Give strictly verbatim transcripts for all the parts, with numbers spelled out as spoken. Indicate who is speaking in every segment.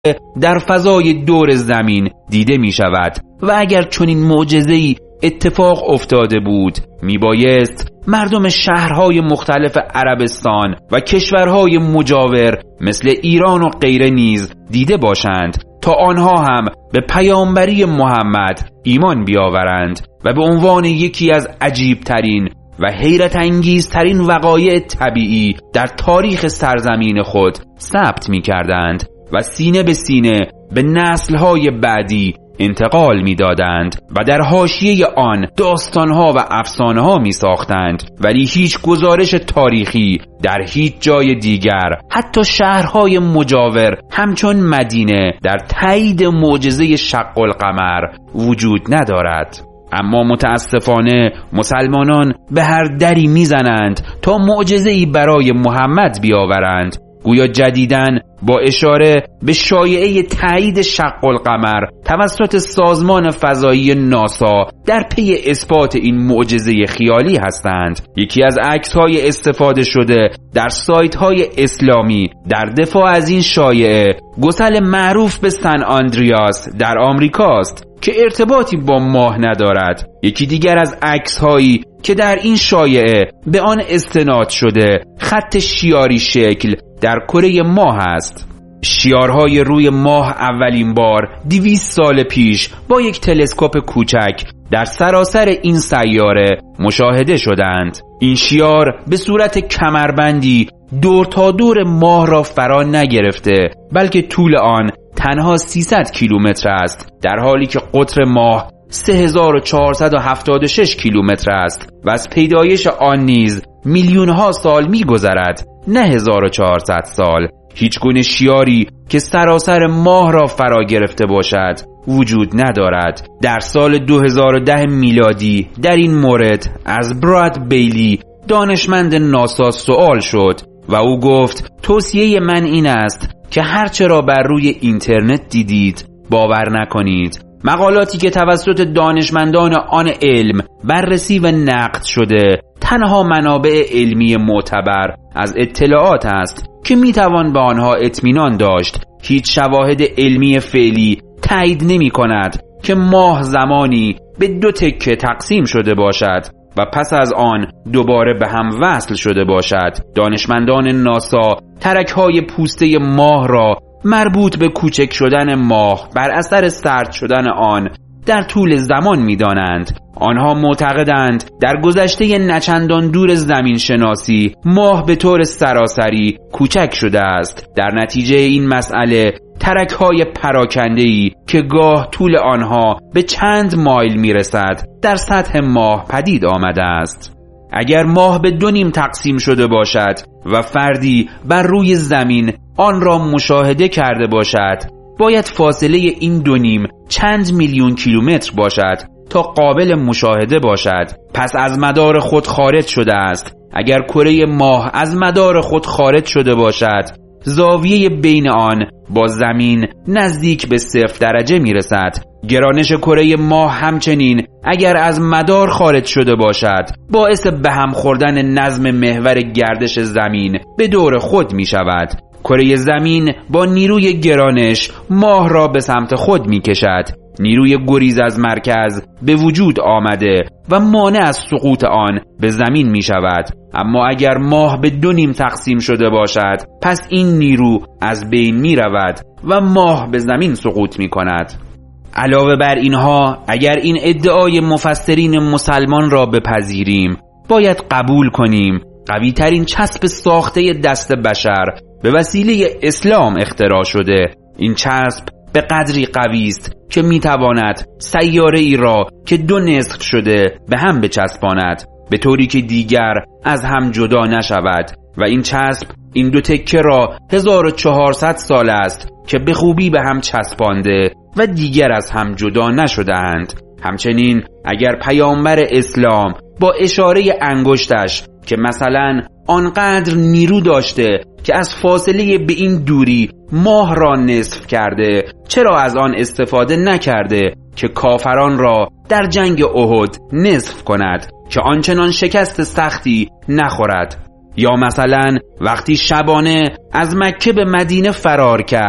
Speaker 1: در فضای دور زمین دیده می شود و اگر چنین معجزه‌ای اتفاق افتاده بود می بایست مردم شهرهای مختلف عربستان و کشورهای مجاور مثل ایران و غیره نیز دیده باشند تا آنها هم به پیامبری محمد ایمان بیاورند و به عنوان یکی از عجیبترین و حیرت انگیزترین وقایع طبیعی در تاریخ سرزمین خود ثبت می کردند و سینه به سینه به نسل‌های بعدی انتقال می دادند و در حاشیه آن داستانها و افسانه‌ها می ساختند، ولی هیچ گزارش تاریخی در هیچ جای دیگر، حتی شهرهای مجاور همچون مدینه، در تایید معجزه شق القمر وجود ندارد. اما متاسفانه مسلمانان به هر دری میزنند تا معجزه‌ای برای محمد بیاورند، گویا جدیداً با اشاره به شایعه تایید شق القمر توسط سازمان فضایی ناسا در پی اثبات این معجزه خیالی هستند. یکی از عکس‌های استفاده شده در سایت‌های اسلامی در دفاع از این شایعه گسل معروف به سن آندریاس در آمریکاست که ارتباطی با ماه ندارد. یکی دیگر از عکس‌هایی که در این شایعه به آن استناد شده خط شیاری شکل در کره ماه است. شیارهای روی ماه اولین بار دویست سال پیش با یک تلسکوپ کوچک در سراسر این سیاره مشاهده شدند. این شیار به صورت کمربندی دور تا دور ماه را فرا نگرفته، بلکه طول آن تنها سیصد کیلومتر است، در حالی که قطر ماه سه هزار و چهارصد و هفتاد و شش کیلومتر است و از پیدایش آن نیز میلیون ها سال می‌گذرد، نه هزار و چهارصد سال. هیچ گونه شیاری که سراسر ماه را فرا گرفته باشد وجود ندارد. در سال دو هزار و ده میلادی در این مورد از براد بیلی دانشمند ناسا سوال شد و او گفت توصیه من این است که هرچه را بر روی اینترنت دیدید باور نکنید. مقالاتی که توسط دانشمندان آن علم بررسی و نقد شده تنها منابع علمی معتبر از اطلاعات است که میتوان به آنها اطمینان داشت. هیچ شواهد علمی فعلی تایید نمی کند که ماه زمانی به دو تکه تقسیم شده باشد و پس از آن دوباره به هم وصل شده باشد. دانشمندان ناسا ترک‌های پوسته ماه را مربوط به کوچک شدن ماه بر اثر سرد شدن آن در طول زمان می دانند. آنها معتقدند در گذشته نچندان دور زمین شناسی ماه به طور سراسری کوچک شده است. در نتیجه این مسئله ترک‌های پراکنده‌ای که گاه طول آنها به چند مایل می رسد در سطح ماه پدید آمده است. اگر ماه به دو نیم تقسیم شده باشد و فردی بر روی زمین آن را مشاهده کرده باشد، باید فاصله این دو نیم چند میلیون کیلومتر باشد تا قابل مشاهده باشد. پس از مدار خود خارج شده است. اگر کره ماه از مدار خود خارج شده باشد، زاویه بین آن با زمین نزدیک به صفر درجه می رسد. گرانش کره ماه همچنین اگر از مدار خارج شده باشد باعث به هم خوردن نظم محور گردش زمین به دور خود می شود. کره زمین با نیروی گرانش ماه را به سمت خود می کشد. نیروی گریز از مرکز به وجود آمده و مانع از سقوط آن به زمین می شود. اما اگر ماه به دو نیم تقسیم شده باشد، پس این نیرو از بین می رود و ماه به زمین سقوط می کند. علاوه بر اینها، اگر این ادعای مفسرین مسلمان را بپذیریم، باید قبول کنیم قوی ترین چسب ساخته دست بشر به وسیله اسلام اختراع شده. این چسب به قدری قوی است که میتواند سیاره ای را که دو نصف شده به هم بچسباند، به طوری که دیگر از هم جدا نشود. و این چسب این دو تکه را هزار و چهارصد سال است که به خوبی به هم چسبانده و دیگر از هم جدا نشده‌اند. همچنین اگر پیامبر اسلام با اشاره انگشتش که مثلا آنقدر نیرو داشته که از فاصله به این دوری ماه را نصف کرده، چرا از آن استفاده نکرده که کافران را در جنگ احد نصف کند که آنچنان شکست سختی نخورد؟ یا مثلا وقتی شبانه از مکه به مدینه فرار کرد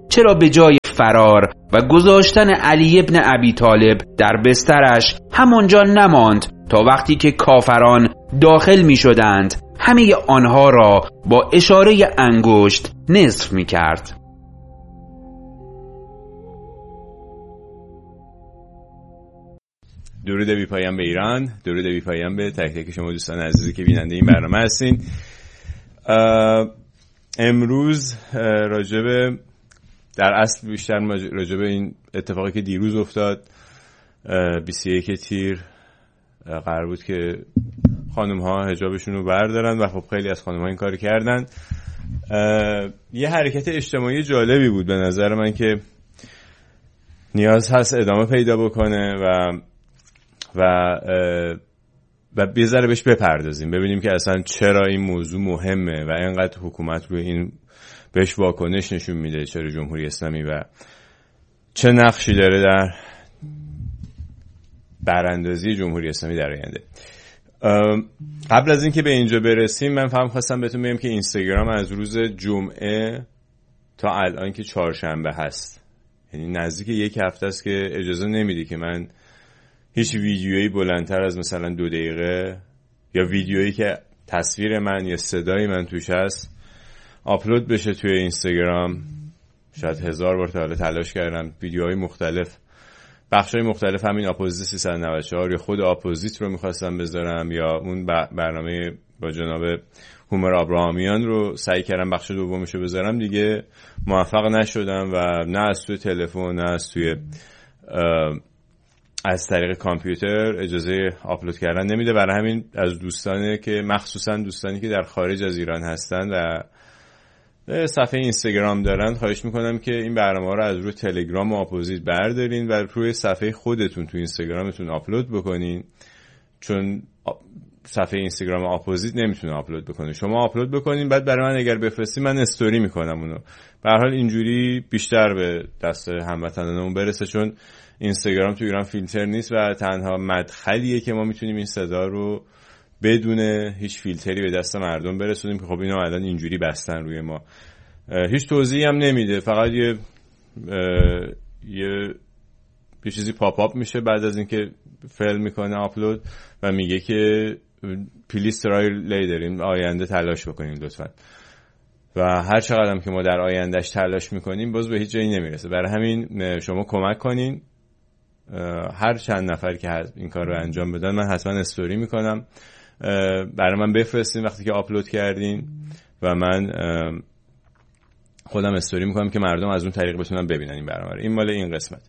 Speaker 1: چرا به جای فرار و گذاشتن علی ابن ابی طالب در بسترش همانجا نماند تا وقتی که کافران داخل می شدند همه آنها را با اشاره انگشت نصف می کرد.
Speaker 2: درود بی پایان به ایران، درود بی پایان به تک تک شما دوستان عزیزی که بیننده این برنامه هستین. امروز راجب در اصل بیشتر راجب این اتفاقی که دیروز افتاد بیست و یک تیر قرار بود که خانم ها حجابشون رو بردارن و خب خیلی از خانم ها این کار کردن. یه حرکت اجتماعی جالبی بود به نظر من که نیاز هست ادامه پیدا بکنه و و و یه ذره بهش بپردازیم، ببینیم که اصلا چرا این موضوع مهمه و اینقدر حکومت روی این بهش واکنش نشون میده، چرا جمهوری اسلامی و چه نقشی داره در براندازی جمهوری اسلامی در آینده. قبل از اینکه به اینجا برسیم من فهم خواستم بهتون بگم که اینستاگرام از روز جمعه تا الان که چهارشنبه هست، یعنی نزدیک یک هفته است که اجازه نمیده که من هیچ ویدیویی بلندتر از مثلا دو دقیقه یا ویدیویی که تصویر من یا صدای من توش هست آپلود بشه توی اینستاگرام. شاید هزار بار تا حالا تلاش کردم، ویدیوهای مختلف، بخشای مختلف، همین اپوزیت سیصد و نود و چهار یا خود اپوزیت رو میخواستم بذارم یا اون برنامه با جناب هومر آبراهامیان رو سعی کردم بخش دومش رو بذارم، دیگه موفق نشدم و نه از توی تلفن نه از توی از طریق کامپیوتر اجازه آپلود کردن نمیده. برای همین از دوستانی که مخصوصا دوستانی که در خارج از ایران هستن و صفحه اینستاگرام دارن خواهش میکنم که این برنامه رو از روی تلگرام و اپوزیت بردارین و روی صفحه خودتون تو اینستاگرامتون آپلود بکنین، چون صفحه اینستاگرام اپوزیت نمیتونه آپلود بکنه. شما آپلود بکنین بعد برای من اگر بفرستین من استوری میکنم اونو. به هر حال اینجوری بیشتر به دست هموطنانمون برسه، چون اینستاگرام تو ایران فیلتر نیست و تنها مدخلیه که ما میتونیم این صدا رو بدون هیچ فیلتری به دست مردم برسونیم که خب اینا الان اینجوری بستن روی ما. هیچ توضیحی هم نمیده، فقط یه یه یه چیزی پاپ آپ میشه بعد از اینکه فیل میکنه آپلود و میگه که پلیز ترای لیدر، آینده تلاش بکنین لطفا. و هر چقدر هم که ما در آیندهش تلاش میکنیم باز به هیچ جایی نمیرسه. برای همین شما کمک کنین، هر چند نفر که این کار رو انجام بدن من حتما استوری میکنم، برای من بفرستین وقتی که آپلود کردین و من خودم استوری میکنم که مردم از اون طریق بتونن ببینن این برنامه رو. این مال این قسمت.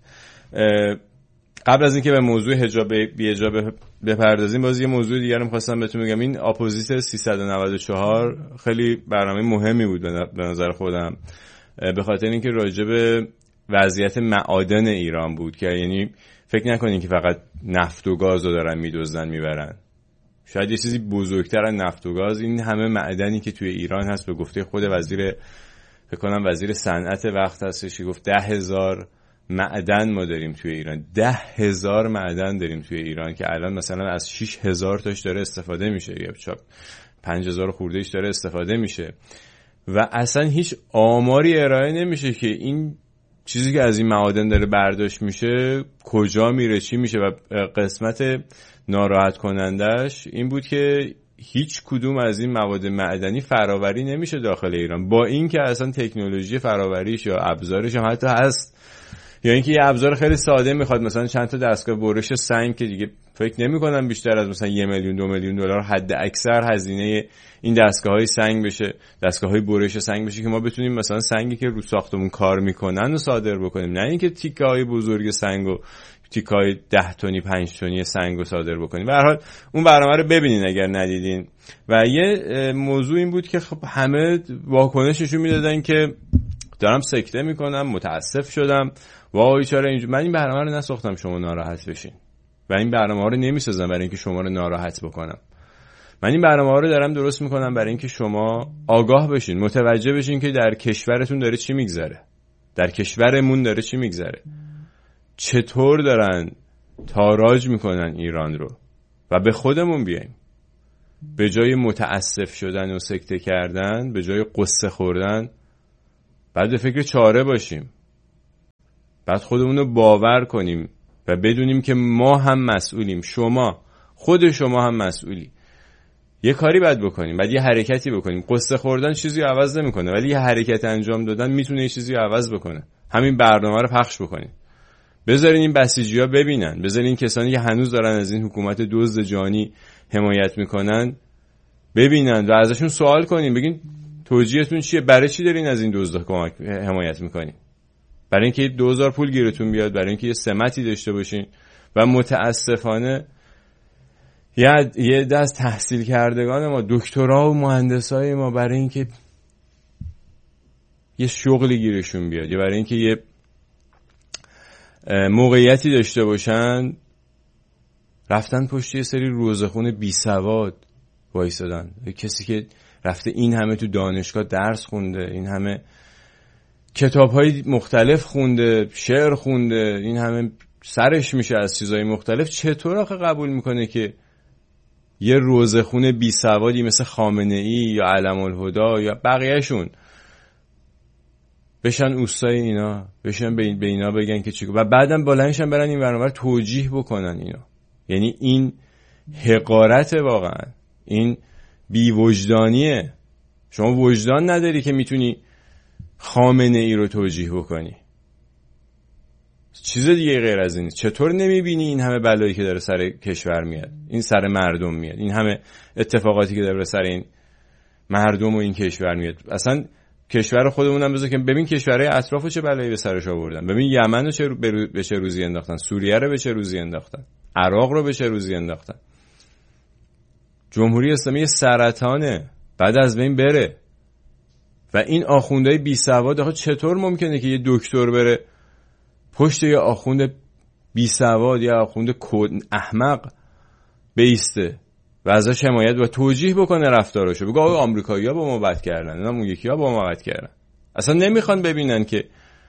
Speaker 2: قبل از اینکه به موضوع حجاب بی حجاب بپردازیم باز یه موضوع دیگه رو می‌خواستم بهتون بگم. این اپوزیت سیصد و نود و چهار خیلی برنامه مهمی بود به نظر خودم، به خاطر اینکه راجع به وضعیت معادن ایران بود که یعنی فکر نکنین که فقط نفت و گاز رو دارن میدزدن میبرن، شاید یه چیزی بزرگتر از نفت و گاز این همه معدنی که توی ایران هست. به گفته خود وزیر فکر کنم وزیر صنعت وقت هستش که گفت ده هزار معدن ما داریم توی ایران، ده هزار معدن داریم توی ایران که الان مثلا از شش هزار تاش داره استفاده میشه یا چاپ پنج هزار خوردهش داره استفاده میشه و اصلا هیچ آماری ارائه نمیشه که این چیزی که از این معادن داره برداشت میشه کجا میره چی میشه. و قسمت ناراحت کنندش این بود که هیچ کدوم از این مواد معدنی فراوری نمیشه داخل ایران، با اینکه اصلا تکنولوژی فراوریش یا ابزارش هم حتی هست، یا اینکه یه ابزار خیلی ساده میخواد مثلا چند تا دستگاه برش سنگ که دیگه فکر نمی‌کنم بیشتر از مثلا یک میلیون دو میلیون دلار حد اکثر هزینه این دستگاه‌های سنگ بشه، دستگاه‌های برش سنگ بشه که ما بتونیم مثلا سنگی که رو ساختمون کار میکنن رو صادر بکنیم، نه اینکه تیکه‌های بزرگ سنگو تیکه‌های ده تنی پنج تنی سنگو صادر بکنیم. به هر حال اون برنامه رو ببینین اگر ندیدین. و یه موضوع این بود که خب همه واکنششون میدادن که دارم سکته میکنم، متاسف شدم، وای چرا اینجوری. من این برنامه رو نساختم شما ناراحت بشین و این برنامه رو نمیسازم برای اینکه شما رو ناراحت بکنم. من این برنامه رو دارم درست میکنم برای اینکه شما آگاه بشین، متوجه بشین که در کشورتون داره چی میگذره، در کشورمون داره چی میگذره، چطور دارن تاراج میکنن ایران رو و به خودمون بیایم. به جای متاسف شدن و سکته کردن، به جای قصه خوردن، بعد به فکر چاره باشیم. بعد خودمون رو باور کنیم و بدونیم که ما هم مسئولیم، شما خود شما هم مسئولی. یه کاری باید بکنیم، بعد یه حرکتی بکنیم. قصه خوردن چیزی رو عوض نمیکنه، ولی یه حرکت انجام دادن میتونه یه چیزی رو عوض بکنه. همین برنامه رو پخش بکنیم، بذارین این بسیجی‌ها ببینن، بذارین کسانی که هنوز دارن از این حکومت دزد جانی حمایت میکنن ببینن و ازشون سوال کنین، بگین توجیهتون چیه؟ برای چی دارین از این دزدا کمک حمایت میکنین؟ برای اینکه دو هزار پول گیرتون بیاد، برای اینکه یه سمتی داشته باشین. و متاسفانه یه یه دست تحصیل کردگان ما، دکترا و مهندسای ما، برای اینکه یه شغلی گیرشون بیاد یا برای اینکه یه موقعیتی داشته باشن، رفتن پشت یه سری روزخون بی سواد وایسادن. کسی که رفته این همه تو دانشگاه درس خونده، این همه کتاب‌های مختلف خونده، شعر خونده، این همه سرش میشه از چیزهای مختلف، چطور آخه قبول میکنه که یه روزخون بی سوادی مثل خامنه‌ای یا علم الهدا یا بقیهشون بشن اوستای اینا، بشن به اینا بگن که چیکار، و بعدم بلندشن برن این برنامه رو توجیه بکنن اینا. یعنی این حقارت، واقعا این بی وجدانیه. شما وجدان نداری که میتونی خامنه ای رو توجیه بکنی. چیز دیگه غیر از این. چطور نمیبینی این همه بلایی که داره سر کشور میاد، این سر مردم میاد، این همه اتفاقاتی که داره سر این مردم و این کشور میاد؟ اصلا کشور خودمون هم بذار که ببین کشورهای اطرافو چه بلایی به سرش آوردن. ببین یمن رو چه به چه روزی انداختن، سوریه رو به چه روزی انداختن، عراق رو به چه روزی انداختن. جمهوری اسلامی سرطانه، بعد از بین بره. و این آخوندهای بی سواد، آخه چطور ممکنه که یه دکتر بره پشت یه آخوند بی سواد یا آخوند احمق بیسته و ازش حمایت و توجیه بکنه رفتاراشو، بگه آقا آمریکایی‌ها با ما بد کردن، اینا اون یکی‌ها با ما بد کردن. اصلا نمیخوان ببینن که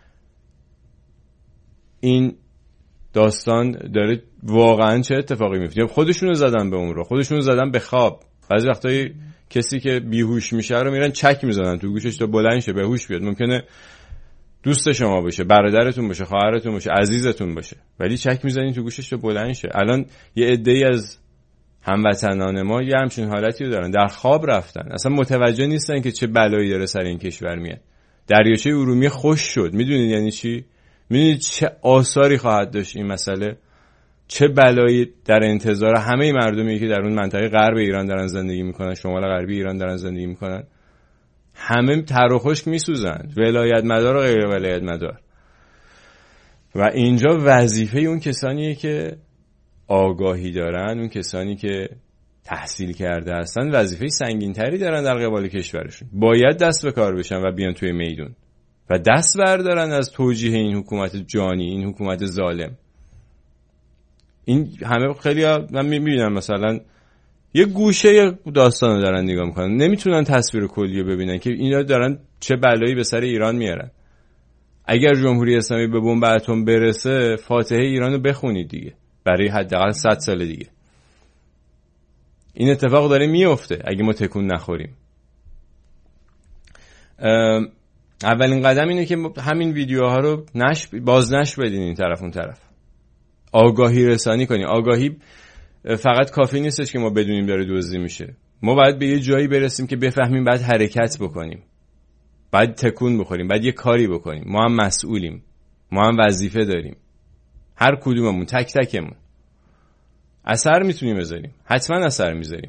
Speaker 2: این داستان داره واقعا چه اتفاقی میفته. خودشونو زدن به اون رو، خودشونو زدن به خواب. بعضی وقتایی کسی که بیهوش میشه رو میرن چک میزنن تو گوشش تا بلند شه، به هوش بیاد. ممکنه دوست شما باشه، برادرتون باشه، خواهرتون باشه، عزیزتون باشه، ولی چک میزنین تو گوشش تا بلند شه. الان یه عده‌ای از هموطنان ما یه همچین حالتی رو دارن، در خواب رفتن، اصلا متوجه نیستن که چه بلایی داره سر این کشور میاد. دریاچه ارومیه خوش شد، میدونید یعنی چی؟ میدونید چه آثاری خواهد داشت این مسئله؟ چه بلایی در انتظار همه مردمی که در اون منطقه غرب ایران دارن زندگی میکنن، شمال غربی ایران دارن زندگی میکنن، همه تر و خشک میسوزن، ولایت مدار و غیر ولایت مدار. و اینجا وظیفه اون کسانیه که آگاهی دارن، اون کسانی که تحصیل کرده هستن، وظیفه سنگین تری دارن در قبال کشورشون. باید دست به کار بشن و بیان توی میدون و دست بردارن از توجیه این حکومت جانی، این حکومت ظالم. این همه خیلی ها من میبینم مثلا یه گوشه داستان رو دارن نگاه میکنن، نمیتونن تصویر کلی رو ببینن که اینا دارن چه بلایی به سر ایران میارن. اگر جمهوری اسلامی به بمب اتم برسه، فاتحه ایران رو بخونید دیگه برای حداقل صد سال دیگه. این اتفاق داره میفته اگه ما تکون نخوریم. اولین قدم اینه که همین ویدیوها رو نشر بازنشر بدین این طرف اون طرف، آگاهی رسانی کنیم. آگاهی فقط کافی نیستش که ما بدونیم داره دزدی میشه، ما باید به یه جایی برسیم که بفهمیم، بعد حرکت بکنیم، بعد تکون بخوریم، بعد یه کاری بکنیم. ما هم مسئولیم، ما هم وظیفه داریم، هر کدوممون تک تکمون اثر میتونیم بذاریم، حتما اثر میذاریم.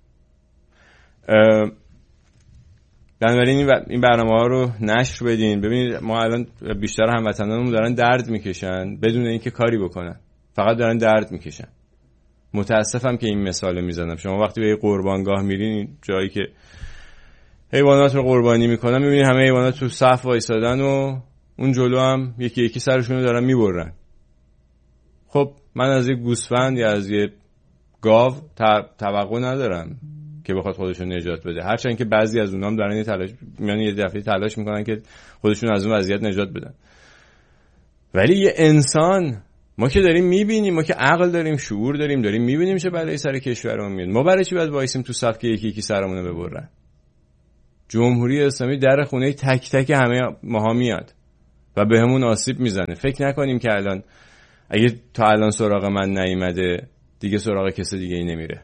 Speaker 2: بنابراین این برنامه ها رو نشر بدین. ببینید ما الان بیشتر هموطنانمون دارن درد میکشن بدون اینکه کاری بکنن، فقط دارن درد میکشن. متاسفم که این مثال میزنم. شما وقتی به قربانگاه میرین، جایی که حیوانات رو قربانی میکنن، میبینید همه حیوانات تو صف وایسادن و اون جلو هم یکی یکی سرشون رو دارن میبرن. خب من از یک گوسفند یا از یک گاو توقع ندارم که بخواد خودشون نجات بده، هرچند که بعضی از اونام دارن یه تلاش میان یه دفعه تلاش میکنن که خودشون از اون وضعیت نجات بدن. ولی یه انسان، ما که داریم میبینیم، ما که عقل داریم، شعور داریم، داریم میبینیم چه بلایی سر کشورمون میاد، ما برای چی باید وایسیم تو صف که یکی یکی سرمون رو ببرن؟ جمهوری اسلامی در خونه تک تک همه ماها میاد و به همون آسیب میزنه. فکر نکنیم که الان اگه تا الان سراغ من نیومده دیگه سراغ کسی دیگه ای نمیره.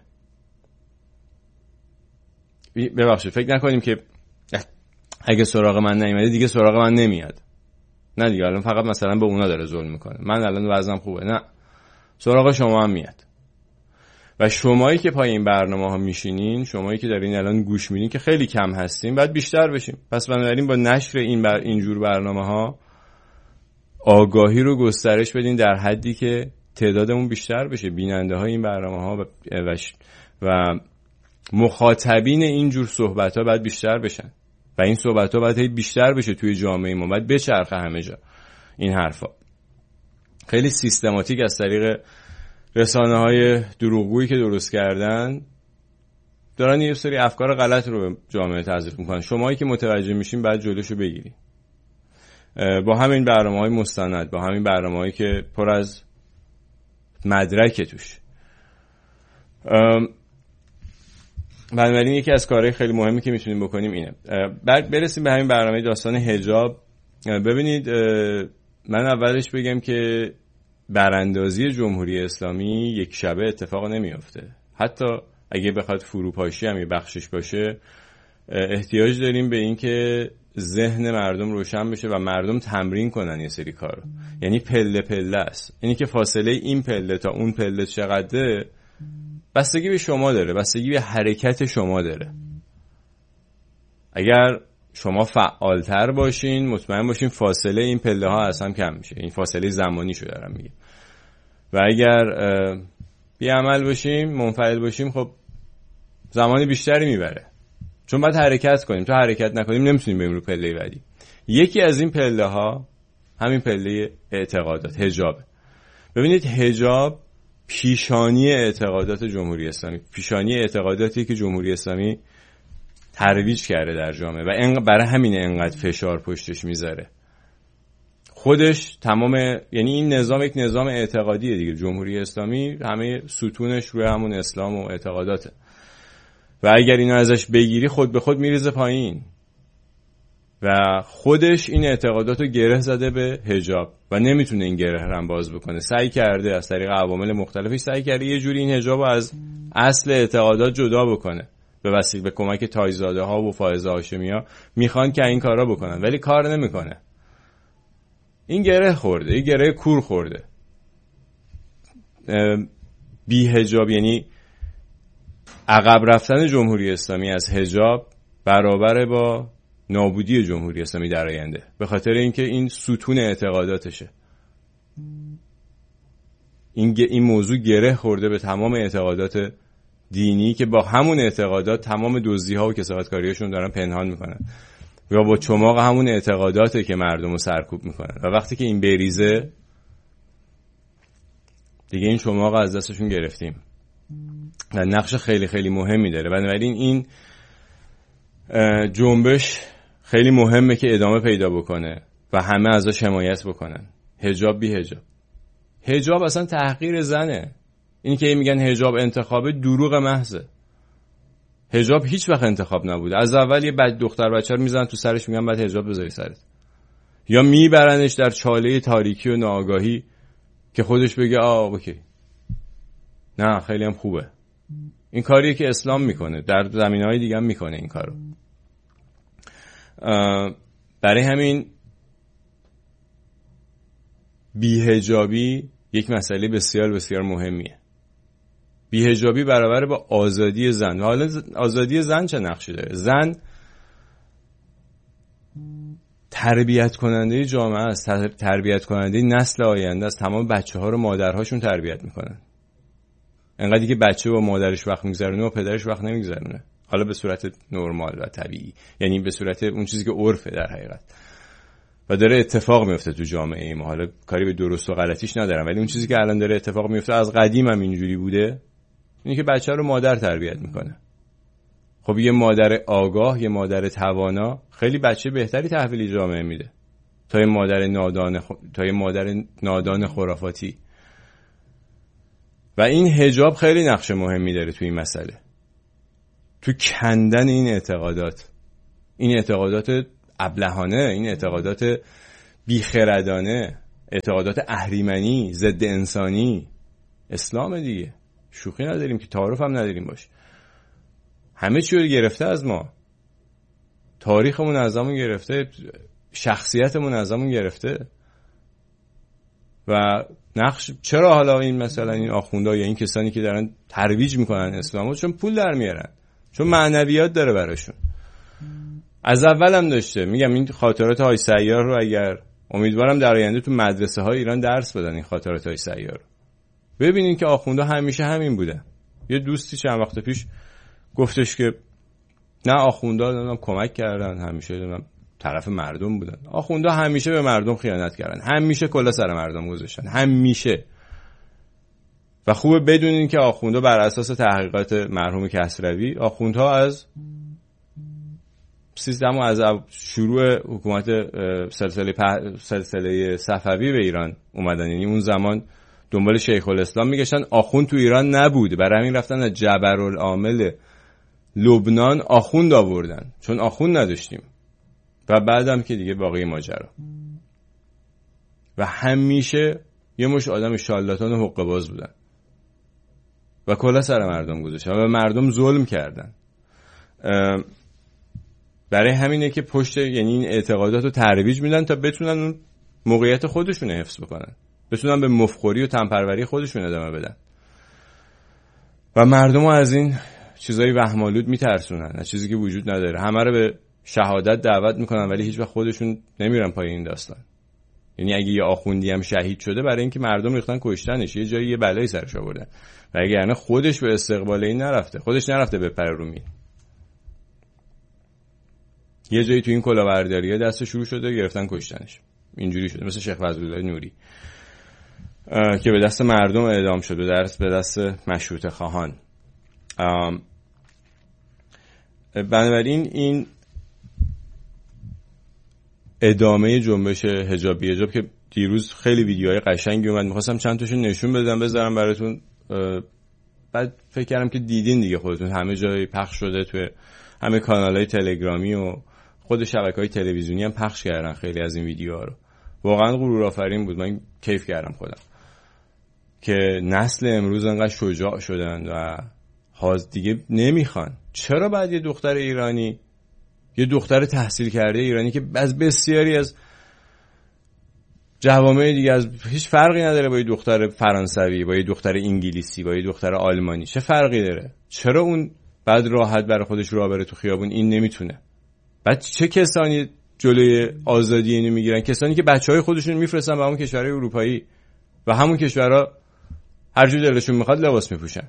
Speaker 2: ببخشید فکر نکنیم که اگه سراغ من نیومده دیگه سراغ من نمیاد. نه دیگه الان فقط مثلا به اونا داره ظلم میکنه، من الان وضعم خوبه. نه، سراغ شما هم میاد. و شمایی که پای این برنامه ها میشینین، شمایی که دارین الان گوش میدین که خیلی کم هستین، باید بیشتر بشیم. پس بنابراین با نشر این بر اینجور برنامه ها آگاهی رو گسترش بدین در حدی که تعدادمون بیشتر بشه، بیننده های این برنامه ها و, و مخاطبین اینجور صحبت ها باید بیشتر بشن و این صحبت ها باید بیشتر بشه توی جامعه ما، باید بچرخه همه جا این حرفا. خیلی سیستماتیک از طریق رسانه های دروغگویی که درست کردن دارن یه سری افکار غلط رو به جامعه تزریق میکنن. شمایی که متوجه میشین باید جلوشو بگیری با همین برنامه‌های مستند، با همین برنامه‌هایی که پر از مدرک توش. بنابراین یکی از کارهای خیلی مهمی که میتونیم بکنیم اینه. بعد برسیم به همین برنامه داستان حجاب. ببینید من اولش بگم که براندازی جمهوری اسلامی یک شبه اتفاق نمیافته. حتی اگه بخواد فروپاشی هم یه بخشش باشه، احتیاج داریم به این که ذهن مردم روشن بشه و مردم تمرین کنن یه سری کارو. یعنی پله پله است. یعنی که فاصله این پله تا اون پله چقدره بستگی به شما داره، بستگی به حرکت شما داره. اگر شما فعالتر باشین مطمئن باشین فاصله این پله ها از هم کم میشه. این فاصله زمانی شو دارم میگه. و اگر بی عمل باشیم، منفعل باشیم، خب زمان بیشتری میبره، چون باید حرکت کنیم. تا حرکت نکنیم نمیتونیم بریم رو پله بعدی. یکی از این پله ها همین پله اعتقادات، حجابه. ببینید حجاب پیشانی اعتقادات جمهوری اسلامی، پیشانی اعتقاداتی که جمهوری اسلامی ترویج کرده در جامعه و برای همین انقدر فشار پشتش میذاره. خودش تمام، یعنی این نظام یک نظام اعتقادیه دیگه. جمهوری اسلامی همه ستونش روی همون اسلام و اعتقاداته و اگر اینو ازش بگیری خود به خود میریزه پایین و خودش این اعتقاداتو گره زده به حجاب و نمیتونه این گره رو باز بکنه. سعی کرده از طریق عوامل مختلفی، سعی کرده یه جوری این حجابو از اصل اعتقادات جدا بکنه. به وسیله به کمک تایزاده ها و فائزه هاشمی ها میخوان که این کارا بکنن ولی کار نمیکنه. این گره خورده، این گره کور خورده. بی حجاب یعنی عقب رفتن جمهوری اسلامی از حجاب برابر با نابودی جمهوری اسلامی در آینده، به خاطر اینکه این ستون اعتقاداتشه. این این موضوع گره خورده به تمام اعتقادات دینی که با همون اعتقادات تمام دزدی‌ها و کثافتکاری‌هاشون دارن پنهان میکنن یا با چماق همون اعتقاداته که مردمو سرکوب میکنن و وقتی که این بریزه دیگه این چماق از دستشون گرفتیم. و نقش خیلی خیلی مهمی داره. بنابراین این جنبش خیلی مهمه که ادامه پیدا بکنه و همه ازش حمایت بکنن. حجاب بی حجاب. حجاب اصلا تحقیر زنه. این که میگن حجاب انتخابه دروغ محضه. حجاب هیچ وقت انتخاب نبوده. از اول یه بچه دختر بچه رو میزنن تو سرش، میگن بعد حجاب بذاری سرت، یا میبرنش در چاله تاریکی و ناآگاهی که خودش بگه آه اوکی نه خیلی هم خوبه. این کاریه که اسلام میکنه، در زمینه‌های دیگه هم میکنه این کارو. برای همین بی‌حجابی یک مسئله بسیار بسیار مهمیه. بی‌حجابی برابر با آزادی زن. و حالا آزادی زن چه نقشی داره؟ زن تربیت کننده جامعه است، تربیت کننده نسل آینده است. تمام بچه‌ها رو مادرهاشون تربیت میکنن. انقدری که بچه با مادرش وقت میگذرونه و پدرش وقت نمیگذرونه، حالا به صورت نرمال و طبیعی، یعنی به صورت اون چیزی که عرفه در حقیقت و داره اتفاق میفته تو جامعه ما. حالا کاری به درست و غلطیش ندارم، ولی اون چیزی که الان داره اتفاق میفته از قدیم هم اینجوری بوده، اینه که بچه رو مادر تربیت میکنه. خب یه مادر آگاه، یه مادر توانا خیلی بچه بهتری تحویل جامعه میده تا یه مادر نادان خ... تا یه مادر نادان خرافاتی. و این حجاب خیلی نقش مهمی داره تو این مسئله، تو کندن این اعتقادات، این اعتقادات ابلهانه، این اعتقادات بیخردانه، اعتقادات اهریمنی، ضد انسانی. اسلام دیگه، شوخی نداریم که، تعارف هم نداریم باش. همه چی رو گرفته از ما، تاریخمون از همون گرفته، شخصیتمون از همون گرفته. و نقش چرا حالا این مثلا این آخوندا یا این کسانی که دارن ترویج میکنن اسلامو، چون پول در میارن، چون معنویات داره براشون. از اول هم داشته. میگم این خاطرات های سیار رو اگر امیدوارم در آینده تو مدرسه های ایران درس بدن، این خاطرات های سیار رو ببینین که آخوندا همیشه همین بوده. یه دوستی چند وقت پیش گفتش که نه آخوندا دادم کمک کردن، همیشه دادم طرف مردم بودن. آخوندا همیشه به مردم خیانت کردن، همیشه کلا سر مردم گذاشتن، همیشه. و خوبه بدونین که آخوندا بر اساس تحقیقات مرحوم کسروی، آخوندها از سیستم و از شروع حکومت سلسله سلسله صفوی به ایران اومدن. یعنی اون زمان دنبال شیخ الاسلام میگشتن، آخوند تو ایران نبود، برای همین رفتن از جبرالعامل لبنان آخوند آوردن، چون آخوند نداشتیم. و بعدم که دیگه باقی ماجرا. و همیشه یه مش آدم شالاتان و حقه باز بودن و کلا سر مردم گذاشتن و مردم ظلم کردن. برای همینه که پشت، یعنی این اعتقادات رو ترویج میدن تا بتونن اون موقعیت خودشون رو حفظ بکنن، بتونن به مفخوری و تنپروری خودشون ادامه بدن و مردم رو از این چیزای وهم‌آلود میترسونن، از چیزی که وجود نداره. همه رو به شهادت دعوت میکنن ولی هیچ وقت خودشون نمیرن پای این داستان. یعنی اگه یه آخوندی هم شهید شده برای اینکه مردم ریختن کشتنش، یه جایی یه بلایی سرش آوردن، و اگه نه خودش به استقبال این نرفته، خودش نرفته بپره رو میل. یه جایی تو این کلاهبرداریه دست شروع شده، گرفتن کشتنش. اینجوری شده، مثل شیخ فضلالله نوری که به دست مردم اعدام شد، به دست به دست مشروطه خواهان. بنابراین این ادامه جنبش حجاب بی حجاب که دیروز خیلی ویدیوهای قشنگی اومد، می‌خواستم چند تاشون نشون بدم بذارم براتون. بعد فکر کردم که دیدین دیگه خودتون، همه جای پخش شده، توی همه کانال‌های تلگرامی و خود شبکه‌های تلویزیونی هم پخش کردن خیلی از این ویدیوها رو. واقعا غرورآفرین بود، من کیف کردم خودم که نسل امروز انقدر شجاع شدن و حاضر دیگه نمیخوان. چرا بعد یه دختر ایرانی، یه دختر تحصیل کرده ایرانی که از بسیاری از جوامع دیگه از هیچ فرقی نداره با یه دختر فرانسوی، با یه دختر انگلیسی، با یه دختر آلمانی، چه فرقی داره؟ چرا اون بعد راحت برای خودش راه بره تو خیابون، این نمیتونه؟ بعد چه کسانی جلوی آزادی اینو میگیرن؟ کسانی که بچهای خودشون میفرستن به همون کشورهای اروپایی و همون کشورها هر جور دلشون میخواد لباس میپوشن.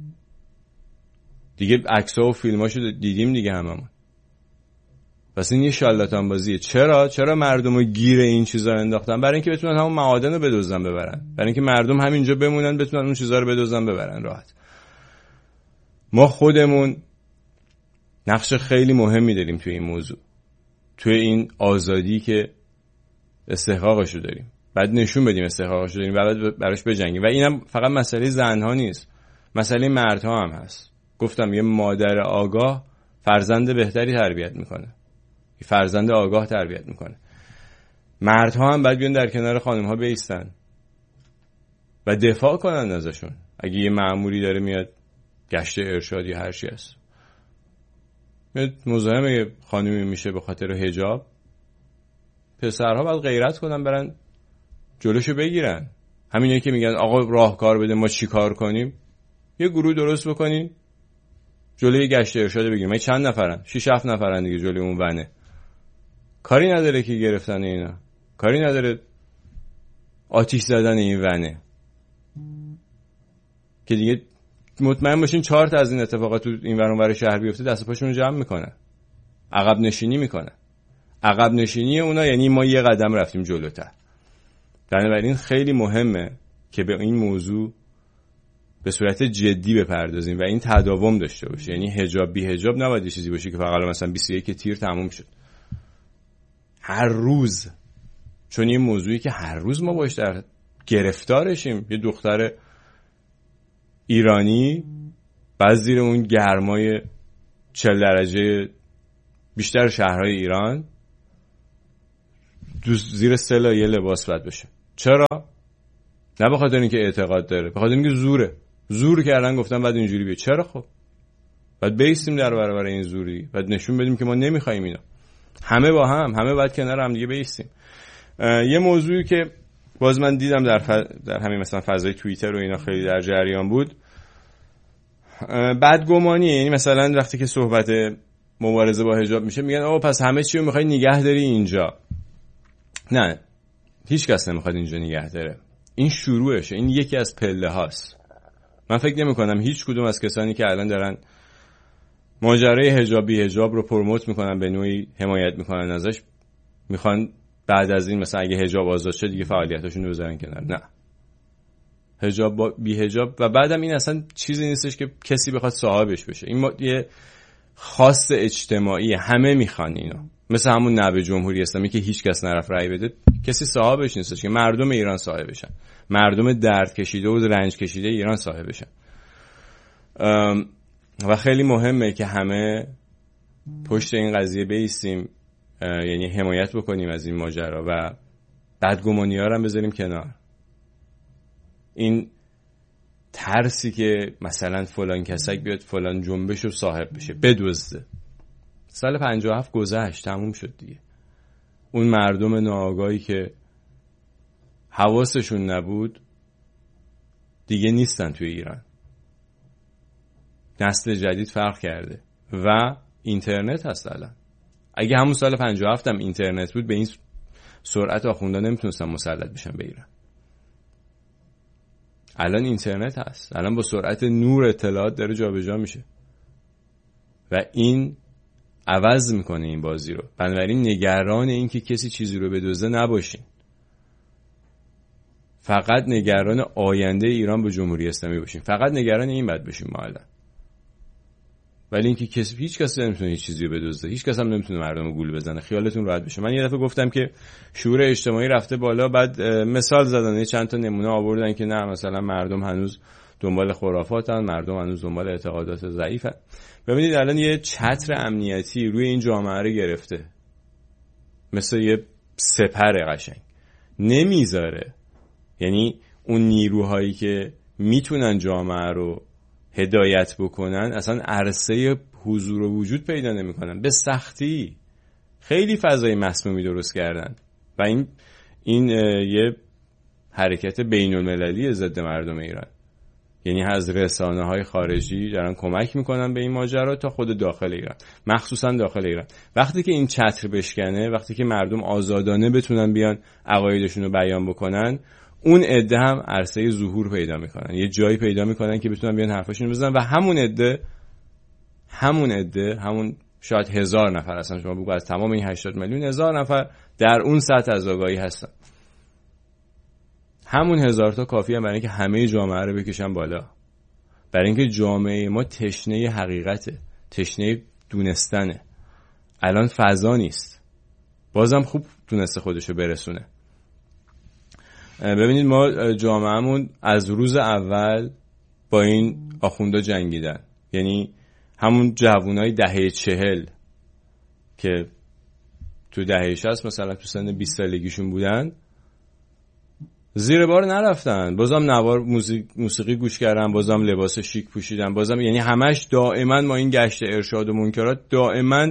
Speaker 2: دیگه عکس‌ها و فیلماشو دیدیم دیگه هممون. پس این یه شالاتان بازیه. چرا چرا مردمو گیر این چیزا انداختن؟ برای اینکه بتونن همون معادن رو بدزدن ببرن، برای اینکه مردم همینجا بمونن بتونن اون چیزا رو بدزدن ببرن راحت. ما خودمون نقش خیلی مهمی داریم توی این موضوع، توی این آزادی که استحقاقش رو داریم. بعد نشون بدیم استحقاقش رو داریم و بعد براش بجنگیم. و اینم فقط مسئله زنها نیست، مسئله مردها هم هست. گفتم یه مادر آگاه فرزند بهتری تربیت میکنه، یه فرزند آگاه تربیت میکنه. مردها هم باید بیان در کنار خانم‌ها بایستن و دفاع کنن ازشون. اگه یه مأموری داره میاد گشت ارشاد یا هر چی هست، میاد مزاحم خانمی میشه به خاطر حجاب، پسرها باید غیرت کنن برن جلوشو بگیرن. همینایی که میگن آقا راهکار بده ما چی کار کنیم، یه گروه درست بکنین جلوی گشت ارشاد بگیریم. ما چند نفرن؟ شش هفت نفرن دیگه جلوی اون ونه. کاری نداره که گرفتن اینا، کاری نداره آتیش زدن این ونه که دیگه مطمئن باشین چهار تا از این اتفاقات تو این ور اون ور شهر بیفته دست پاشون رو جمع میکنن، عقب نشینی میکنن. عقب نشینی اونا یعنی ما یه قدم رفتیم جلوتر. بنابراین خیلی مهمه که به این موضوع به صورت جدی بپردازیم و این تداوم داشته باشه. یعنی حجاب بی حجاب نباید یه چیزی باشه که فقط مثلا بیست و یک تیر تموم شد. هر روز، چون این موضوعی که هر روز ما باش در گرفتارشیم. یه دختر ایرانی بعد زیر اون گرمای چهل درجه بیشتر شهرهای ایران زیر سلا یه لباس باید بشه. چرا؟ نه به خاطر اینکه اعتقاد داره، به خاطر اینکه زوره. زور کردن گفتن بعد اینجوری بیا. چرا؟ خب بعد بیستیم در برابر این زوری، بعد نشون بدیم که ما نمیخوایم اینا. همه با هم، همه باید کنار هم دیگه بیستیم. یه موضوعی که باز من دیدم در ف... در همین مثلا فضای توییتر و اینا خیلی در جریان بود، بدگمانیه. یعنی مثلا وقتی که صحبت مبارزه با حجاب میشه میگن آقا پس همه چی رو میخوای نگه داری اینجا. نه، هیچ کس نمیخواد اینجا نگه داره. این شروعشه، این یکی از پله هاست. من فکر نمی کنم هیچ کدوم از کسانی که الان دارن ماجرای حجاب بی حجاب رو پروموت میکنن، به نوعی حمایت میکنن ازش، میخوان بعد از این مثلا اگه حجاب آزاد شه دیگه فعالیتاشون رو بذارن کنار. نه، حجاب با بی حجاب و بعدم این اصلا چیزی نیستش که کسی بخواد صاحبش بشه. این یه خاص اجتماعی، همه میخوان اینو. مثل همون نبع جمهوری اسلامی که هیچ کس نرفت رأی بده، کسی صاحبش نیستش، که مردم ایران صاحبشن، مردم درد کشیده و رنج کشیده ایران صاحبشن. و خیلی مهمه که همه پشت این قضیه بیستیم، یعنی حمایت بکنیم از این ماجرا و بدگمانی ها رو هم بذاریم کنار. این ترسی که مثلا فلان کسک بیاد فلان جنبش رو صاحب بشه بدزده. سال پنجاه و هفت گذشت، تموم شد دیگه. اون مردم ناآگاهی که حواسشون نبود دیگه نیستن توی ایران. نسل جدید فرق کرده و اینترنت هست الان. اگه همون سال پنجاه و هفت هم اینترنت بود به این سرعت آخوندا نمیتونستن مسلط بشن به ایران. الان اینترنت هست، الان با سرعت نور اطلاعات داره جابجا میشه و این عوض میکنه این بازی رو. بنابراین نگران این که کسی چیزی رو بدزده نباشین، فقط نگران آینده ایران با جمهوری اسلامی باشین، فقط نگران این بد باشین ما الان. ولی اینکه کسی، هیچ کسی نمیتونه هیچ چیزی رو بدزده، هیچ کس هم نمیتونه مردم رو گول بزنه، خیالتون راحت بشه. من یه دفعه گفتم که شعور اجتماعی رفته بالا، بعد مثال زدن، چند تا نمونه آوردن که نه مثلا مردم هنوز دنبال خرافاتن، مردم هنوز دنبال اعتقادات ضعیفن. ببینید الان یه چتر امنیتی روی این جامعه رو گرفته، مثل یه سپر قشنگ، نمیذاره. یعنی اون نیروهایی که میتونن جامعه رو هدایت بکنن اصلا عرصه حضور و وجود پیدا نمیکنن. به سختی خیلی فضای مسمومی درست کردن و این این یه حرکت بین المللی ضد مردم ایران. یعنی از رسانه های خارجی دارن کمک میکنن به این ماجرا تا خود داخل ایران، مخصوصا داخل ایران. وقتی که این چتر بشکنه، وقتی که مردم آزادانه بتونن بیان عقایدشون رو بیان بکنن، اون عده هم عرصه ظهور پیدا میکنن، یه جایی پیدا میکنن که بتونن بیان حرفاشون رو بزنن و همون عده همون عده همون شاید هزار نفر، اصلا شما بگو از تمام این هشتاد میلیون هزار نفر در اون سطح از آگاهی هستن. همون هزار تا کافیه برای اینکه همه جامعه رو بکشن بالا، برای اینکه جامعه ما تشنه حقیقته، تشنه دونستنه. الان فضا نیست، بازم خوب تونسته خودشو برسونه. ببینید ما جامعهمون از روز اول با این آخوندا جنگیدن. یعنی همون جوانای دهه چهل که تو دهه شصت مثلا تو سن بیست سالگیشون بودن زیر بار نرفتن، بازم نوار موسیقی گوش کردن، بازم لباس شیک پوشیدن، بازم یعنی همش دائما ما این گشت ارشاد و منکرات دائما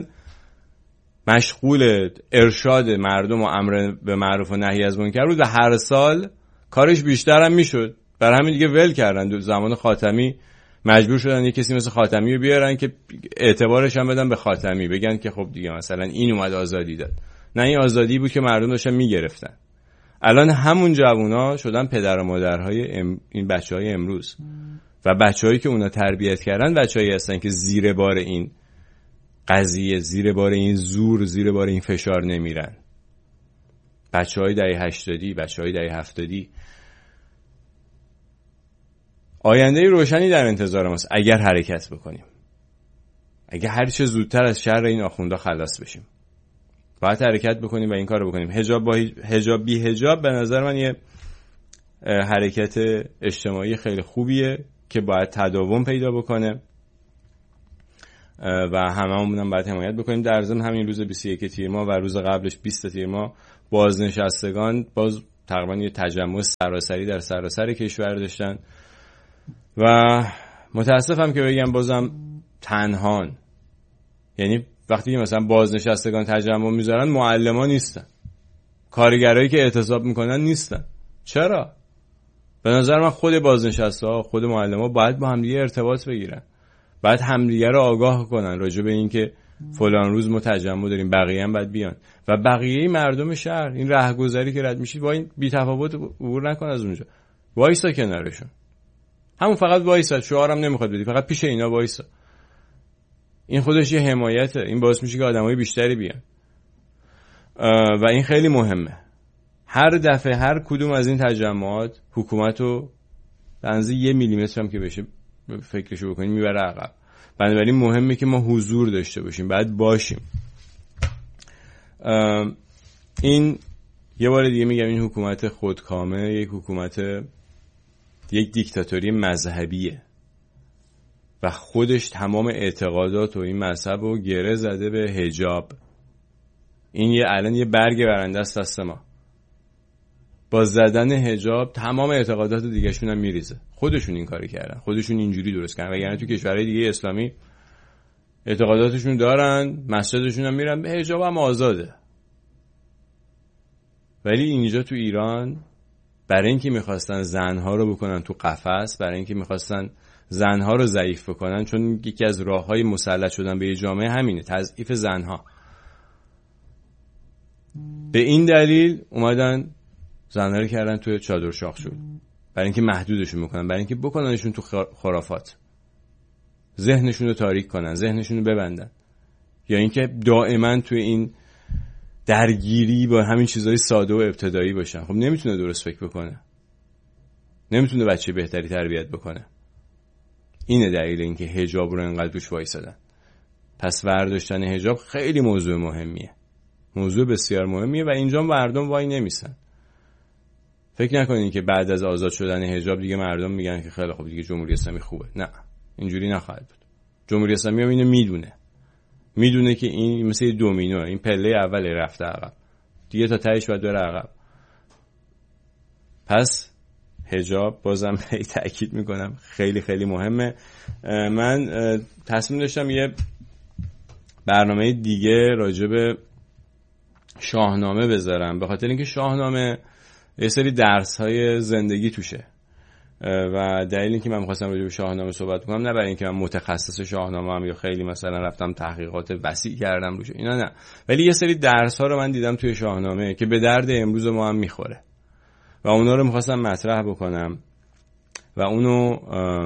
Speaker 2: مشغول ارشاد مردم و امر به معروف و نهی از منکر بود و هر سال کارش بیشتر هم میشد. برای همین دیگه ول کردن. دو زمان خاتمی مجبور شدن یه کسی مثل خاتمی رو بیارن که اعتبارش هم بدن به خاتمی، بگن که خب دیگه مثلا این اومد آزادی داد. نه، این آزادی بود که مردم داشتن میگرفتن. الان همون جوونا شدن پدر و مادرهای ام... این بچهای امروز و بچه‌هایی که اونا تربیت کردن بچه‌ای هستن که زیر بار این قضیه، زیر بار این زور، زیر بار این فشار نمیرن. بچه‌های دهه هشتادی، بچه‌های دهه هفتادی. آینده روشنی در انتظار ماست اگر حرکت بکنیم، اگر هر چه زودتر از شر این آخوندا خلاص بشیم. باید حرکت بکنیم و این کار رو بکنیم. حجاب با حجاب بی حجاب به نظر من یه حرکت اجتماعی خیلی خوبیه که باید تداوم پیدا بکنه و هممون هم باید حمایت بکنیم. در ضمن همین روز بیست و یکم تیر ماه و روز قبلش بیست تیر ماه بازنشستگان باز تقریبا یه تجمع سراسری در سراسر کشور داشتن و متاسفم که بگم بازم تنهان. یعنی وقتی که مثلا بازنشستگان تجمع میذارن معلمان نیستن، کارگرایی که اعتصاب میکنن نیستن. چرا؟ به نظر من خود بازنشسته ها، خود معلم ها باید با همدیگه ارتباط بگیرن، باید همدیگه رو آگاه کنن راجع به این که فلان روز ما تجمع داریم، بقیه هم باید بیان و بقیه مردم شهر این راهگذری که رد میشید با این بی تفاوت عبور نکن از اونجا، وایسا کنارشون، همون فقط وایسا، شعارم نمیخواد بدی، فقط پیش اینا وایسا. این خودش یه حمایته، این باعث میشه که آدمای بیشتری بیان و این خیلی مهمه. هر دفعه هر کدوم از این تجمعات حکومت رو به اندازه یه میلیمتر هم که بشه فکرشو بکنیم میبره عقب. بنابراین مهمه که ما حضور داشته باشیم، باید باشیم. این یه بار دیگه میگم این حکومت خودکامه یک حکومت یک دیکتاتوری مذهبیه و خودش تمام اعتقادات و این مذهب رو گره زده به حجاب. این یه الان یه برگ برنده است دست ما. با زدن حجاب تمام اعتقادات دیگه‌شون هم میریزه. خودشون این کاری کردن، خودشون اینجوری درست کردن. وگرنه تو کشورهای دیگه اسلامی اعتقاداتشون دارن، مسجدشون هم میرن، به حجاب هم آزاده. ولی اینجا تو ایران برای اینکه میخواستن زنها رو بکنن تو قفس، برای اینکه میخواستن زنها رو ضعیف بکنن، چون یکی از راههای مسلط شدن به یه جامعه همینه، تضعیف زنها. به این دلیل اومدن زنها رو کردن توی چادر شاخ شد، برای اینکه محدودشون بکنن، برای اینکه بکننشون تو خرافات، ذهنشون رو تاریک کنن، ذهنشون رو ببندن، یا اینکه دائما توی این درگیری با همین چیزهای ساده و ابتدایی باشن. خب نمیتونه درست فکر بکنه، نمیتونه بچه بهتری تربیت بکنه. اینه دلیل اینکه حجاب رو انقدر روش وایسادن. پس برداشتن حجاب خیلی موضوع مهمیه، موضوع بسیار مهمیه و اینجا مردم وای نمیسن. فکر نکنین که بعد از آزاد شدن حجاب دیگه مردم میگن که خیلی خوب دیگه جمهوری اسلامی خوبه. نه، اینجوری نخواهد بود. جمهوری اسلامی هم اینو میدونه، میدونه که این مثل دومینو، این پله اول رفته عقب، دیگه تا تهش باید بره عقب. پس حجاب بازم هی تأکید میکنم خیلی خیلی مهمه. من تصمیم داشتم یه برنامه دیگه راجع به شاهنامه بذارم، به خاطر اینکه شاهنامه یه سری درس‌های زندگی توشه و دلیل اینکه من می‌خواستم راجع به شاهنامه صحبت کنم نه برای اینکه من متخصص شاهنامه ام یا خیلی مثلا رفتم تحقیقات وسیع کردم روش، اینا نه، ولی یه سری درس‌ها رو من دیدم توی شاهنامه که به درد امروز ما هم می‌خوره و اونا رو می‌خواستم مطرح بکنم و اونو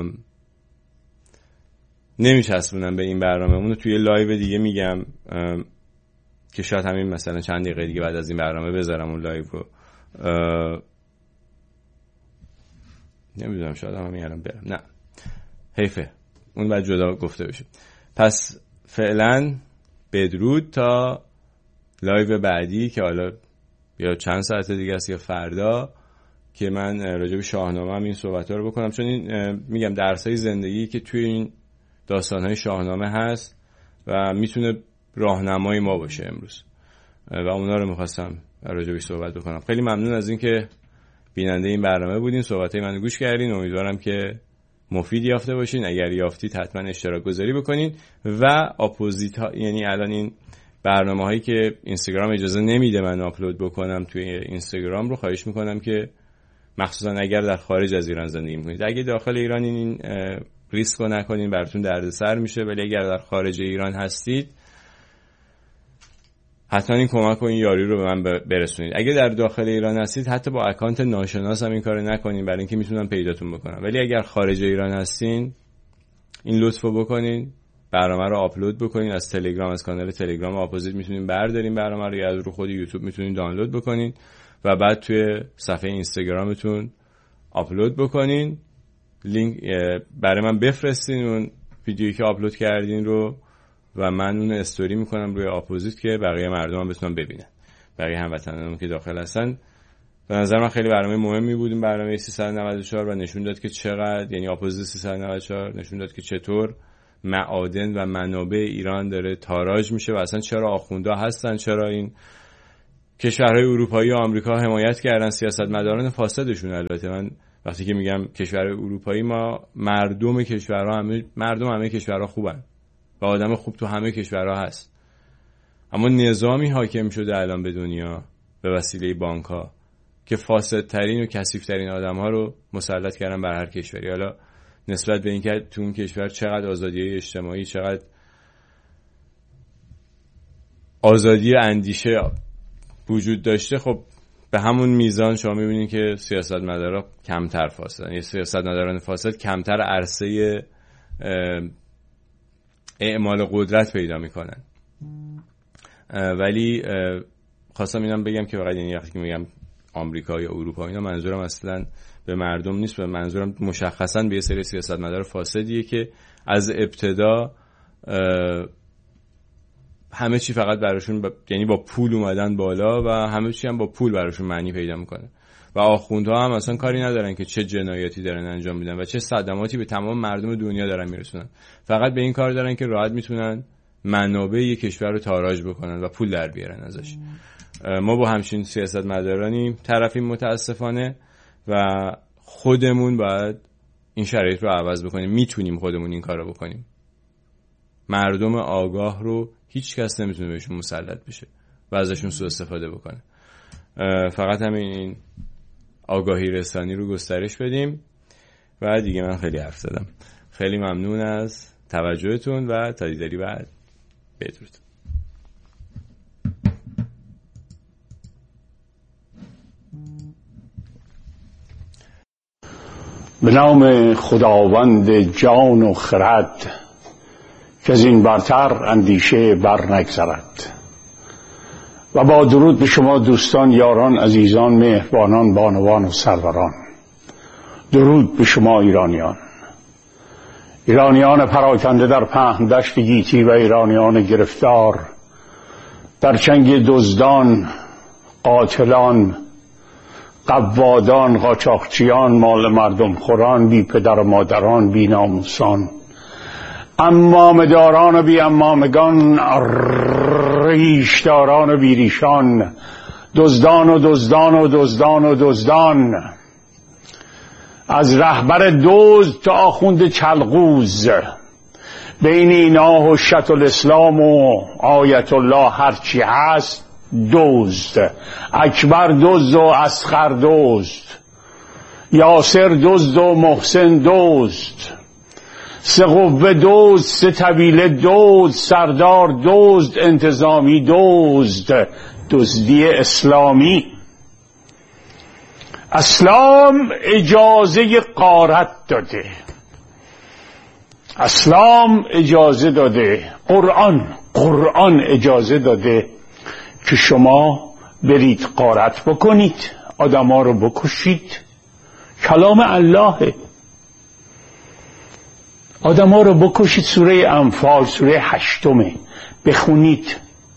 Speaker 2: نمی‌چسبونم به این برنامه، اونو توی لایو دیگه میگم که شاید همین مثلا چند دقیقه دیگه بعد از این برنامه بذارم اون لایو رو. نمیدونم شاید هم همین الان برم، نه حیفه، اون باید جدا گفته بشه. پس فعلا بدرود تا لایو بعدی که حالا یا چند ساعت دیگه است یا فردا که من راجع به شاهنامه هم این صحبت‌ها رو بکنم، چون این میگم درس‌های زندگی که توی این داستان‌های شاهنامه هست و میتونه راهنمای ما باشه امروز و اونا رو می‌خواستم راجع بهش صحبت بکنم. خیلی ممنون از اینکه بیننده این برنامه بودین، صحبت‌های منو گوش کردین. امیدوارم که مفید یافته باشین. اگر یافتید حتما اشتراک گذاری بکنین و اپوزیت ها، یعنی الان این برنامه‌هایی که اینستاگرام اجازه نمیده من آپلود بکنم توی اینستاگرام رو خواهش میکنم که مخصوصا اگر در خارج از ایران زندگی میکنید، اگه داخل ایران این ریسک رو نکنین براتون دردسر میشه، ولی اگر در خارج ایران هستید حتما این کمک و این یاری رو به من برسونید. اگه در داخل ایران هستید حتی با اکانت ناشناس هم این کارو نکنین، برای اینکه میتونم پیداتون بکنم. ولی اگر خارج ایران هستین این لطفو بکنین، برنامه رو آپلود بکنین از تلگرام، از کانال تلگرام اپوزیت میتونین بردارین برنامه رو، یا از رو خود یوتیوب میتونین دانلود بکنین و بعد توی صفحه اینستاگرامتون آپلود بکنین. لینک برای من بفرستین اون ویدیویی که آپلود کردین رو و من اون استوری میکنم روی اپوزیت که بقیه مردم هم بتونن ببینن، بقیه هموطنانم که داخل هستن. به نظر من خیلی برنامه مهمی بود این برنامه سیصد و نود و چهار و نشون داد که چقدر، یعنی اپوزیت سیصد و نود و چهار نشون داد که چطور معادن و منابع ایران داره تاراج میشه و اصلا چرا آخوندا هستن، چرا این کشورهای اروپایی و آمریکا حمایت کردن سیاستمداران فاسدشون. البته من وقتی که میگم کشورهای اروپایی، ما مردم کشورها همه مردم همه کشورها خوبن و آدم خوب تو همه کشورها هست، اما نظامی حاکم شده الان به دنیا به وسیله بانک‌ها که فاسدترین و کثیف‌ترین آدم‌ها رو مسلط کردن بر هر کشوری. حالا نسبت به اینکه تو اون کشور چقدر آزادی اجتماعی، چقدر آزادی اندیشه وجود داشته، خب به همون میزان شما می‌بینید که سیاستمدارا کمتر فاسدن، یا سیاستمداران فاسد کمتر عرصه اعمال قدرت پیدا می‌کنن. ولی خواستم اینم بگم که فقط یعنی وقتی که میگم آمریکا یا اروپا اینا، منظورم اصلا به مردم نیست، به منظورم مشخصا به یه سری سیاستمدار فاسدیه که از ابتدا همه چی فقط براشون ب... یعنی با پول اومدن بالا و همه چی هم با پول براشون معنی پیدا میکنه و آخوندها هم اصلا کاری ندارن که چه جنایاتی دارن انجام میدن و چه صدماتی به تمام مردم دنیا دارن میرسونن. فقط به این کار دارن که راحت میتونن منابع یک کشور رو تاراج بکنن و پول در بیارن ازش. ما با همچین سیاستمدارانی طرفیم متاسفانه و خودمون باید این شرایط رو عوض بکنیم. میتونیم خودمون این کار رو بکنیم. مردم آگاه رو هیچ کس نمیتونه بهشون مسلط بشه و ازشون سوء استفاده بکنه. فقط همین این آگاهی رسانی رو گسترش بدیم و دیگه من خیلی حرف زدم. خیلی ممنون از توجهتون و تا دیداری بعد. بدرود.
Speaker 3: به نام خداوند جان و خرد که از این برتر اندیشه بر نگذرد، و با درود به شما دوستان، یاران، عزیزان، مهربانان، بانوان و سروران. درود به شما ایرانیان، ایرانیان پراکنده در پهن دشت گیتی و ایرانیان گرفتار در چنگ دزدان، قاتلان، قوادان، قاچاقچیان، مال مردم خوران، بی پدر و مادران، بی ناموسان، امامداران و بی امامگان، ریشداران و بی ریشان، دزدان و دزدان و دزدان و دزدان، از رهبر دزد تا آخوند چلغوز، بین اینا حجت الاسلام و آیت الله هرچی هست دزد، اکبر دزد و اصغر دزد، یاسر دزد و محسن دزد، سه قوه دزد، سه طویله دزد، سردار دزد، انتظامی دزد، دزدی اسلامی. اسلام اجازه غارت داده، اسلام اجازه داده، قرآن قرآن اجازه داده که شما برید غارت بکنید، آدما رو بکشید. کلام اللهه، آدما رو بکشید. سوره انفال سوره هشتمه، بخونید.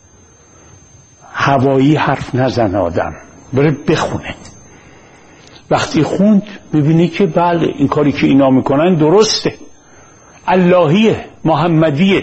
Speaker 3: هوایی حرف نزن آدم، بره بخونه. وقتی خوند ببینی که بله این کاری که اینا میکنن درسته، اللهیه، محمدیه.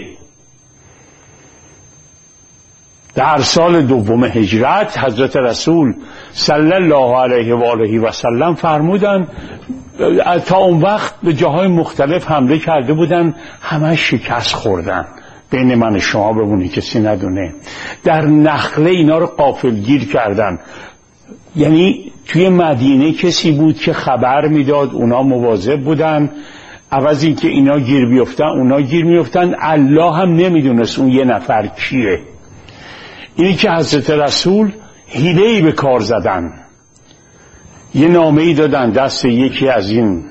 Speaker 3: در سال دوم هجرت حضرت رسول صلی الله علیه و آله و سلم فرمودن، تا اون وقت به جاهای مختلف حمله کرده بودن، همه شکست خوردن. بین من شما بمونی کسی ندونه. در نخله اینا رو غافلگیر کردن. یعنی توی مدینه کسی بود که خبر میداد، اونا مواظب بودن، عوض این که اینا گیر بیفتن اونا گیر میفتن. الله هم نمیدونست اون یه نفر کیه. اینی که حضرت رسول حیله‌ای به کار زدن، یه نامه‌ای دادن دست یکی از این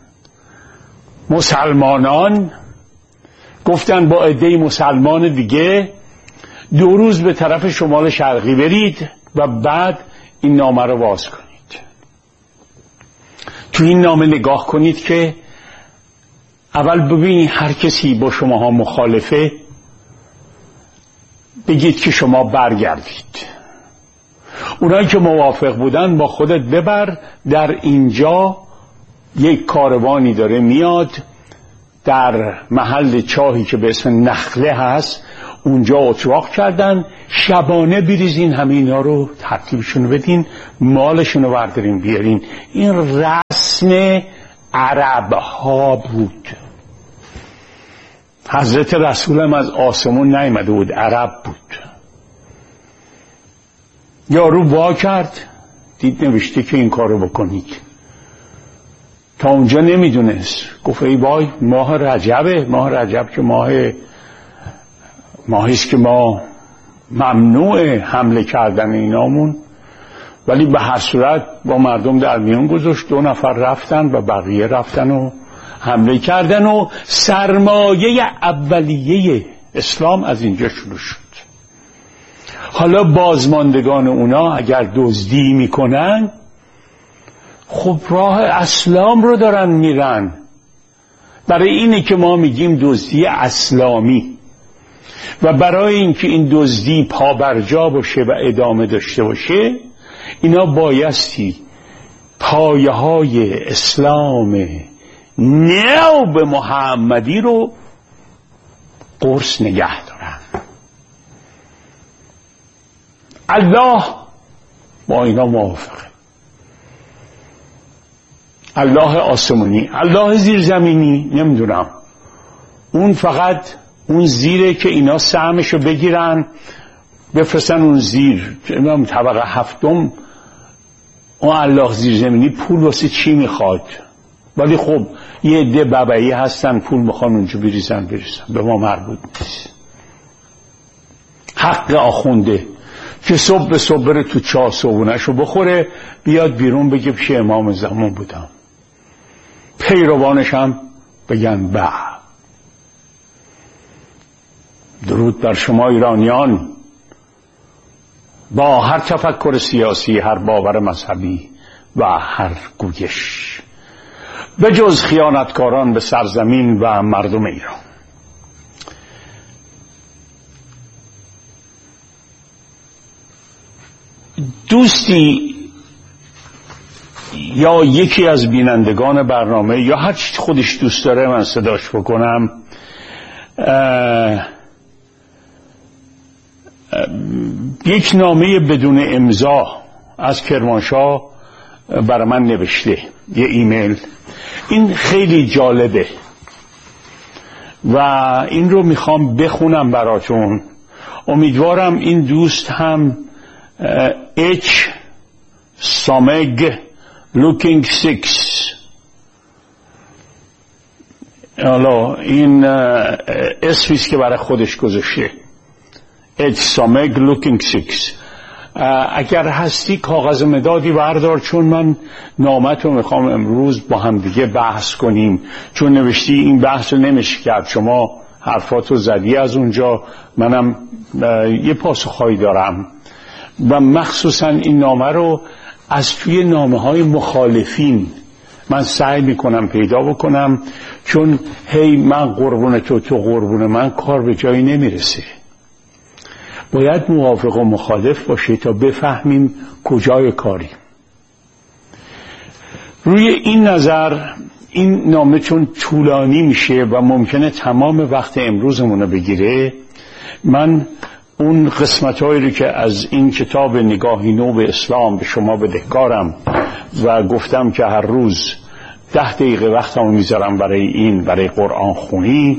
Speaker 3: مسلمانان، گفتن با عده مسلمان دیگه دو روز به طرف شمال شرقی برید و بعد این نامه رو باز کنید. تو این نامه نگاه کنید که اول ببینید هر کسی با شماها مخالفه بگید که شما برگردید. اونایی که موافق بودن با خودت ببر. در اینجا یک کاروانی داره میاد در محل چاهی که به اسم نخله هست. اونجا اتراق کردن، شبانه بریزین همه اینا رو ترتیبشون بدین، مالشون رو بردارین بیارین. این رسم عرب ها بود. حضرت رسول هم از آسمون نیامده بود، عرب بود. یارو وا کرد، دید نوشته که این کارو بکنید. تا اونجا نمیدونست، گفت ای وای ماه رجبه، ماه رجب که ماه ماهیست که ما ممنوع حمله کردن اینامون، ولی به هر صورت با مردم در میون گذاشت. دو نفر رفتن و بقیه رفتن و حمله کردن و سرمایه اولیه اسلام از اینجا شروع شد. حالا بازماندگان اونا اگر دزدی میکنن، خب راه اسلام رو دارن میرن. برای اینه که ما میگیم دزدی اسلامی، و برای اینکه این دزدی پابرجا باشه و ادامه داشته باشه، اینا بایستی پایه های اسلام نو به محمدی رو قرص نگه دارن. الله با اینا موافقه. الله آسمانی، الله زیرزمینی نمیدونم، اون فقط اون زیره که اینا سهمشو بگیرن بفرستن اون زیر طبقه هفتم. اون الله زیرزمینی پول واسه چی میخواد؟ ولی خب یه عده ببعی هستن پول میخوان اونجا بریزن بریزن، به ما مربوط نیست. حق آخونده که صبح به صبح بره تو چاه صبونشو بخوره، بیاد بیرون بگه پیش امام زمان بودم، پیروانش هم بگن به. درود بر شما ایرانیان، با هر تفکر سیاسی، هر باور مذهبی و هر گویش، به جز خیانتکاران به سرزمین و مردم ایران. دوستی یا یکی از بینندگان برنامه یا هر چی خودش دوست داره من صداش بکنم، یک نامه بدون امضا از کرمانشاه برای من نوشته، یه ایمیل. این خیلی جالبه و این رو میخوام بخونم براتون. امیدوارم این دوست هم اچ سامگ لوکینگ سیکس، حالا این اسمیست که برای خودش گذاشته، اچ سامگ لوکینگ سیکس. اگر هستی کاغذ مدادی بردار، چون من نامت رو میخوام امروز با هم دیگه بحث کنیم، چون نوشتی این بحث رو نمیشه کرد، شما حرفاتو زدی از اونجا، منم یه پاسخهایی دارم. و مخصوصا این نامه رو از توی نامه های مخالفین من سعی میکنم پیدا بکنم، چون هی من قربون تو تو قربون من، کار به جایی نمیرسه. باید موافق و مخالف باشه تا بفهمیم کجای کاری. روی این نظر این نامه چون طولانی میشه و ممکنه تمام وقت امروزمون رو بگیره، من اون قسمت‌هایی رو که از این کتاب نگاهی نو به اسلام به شما بدهکارم و گفتم که هر روز ده دقیقه وقتمو میذارم برای این، برای قرآن خونی،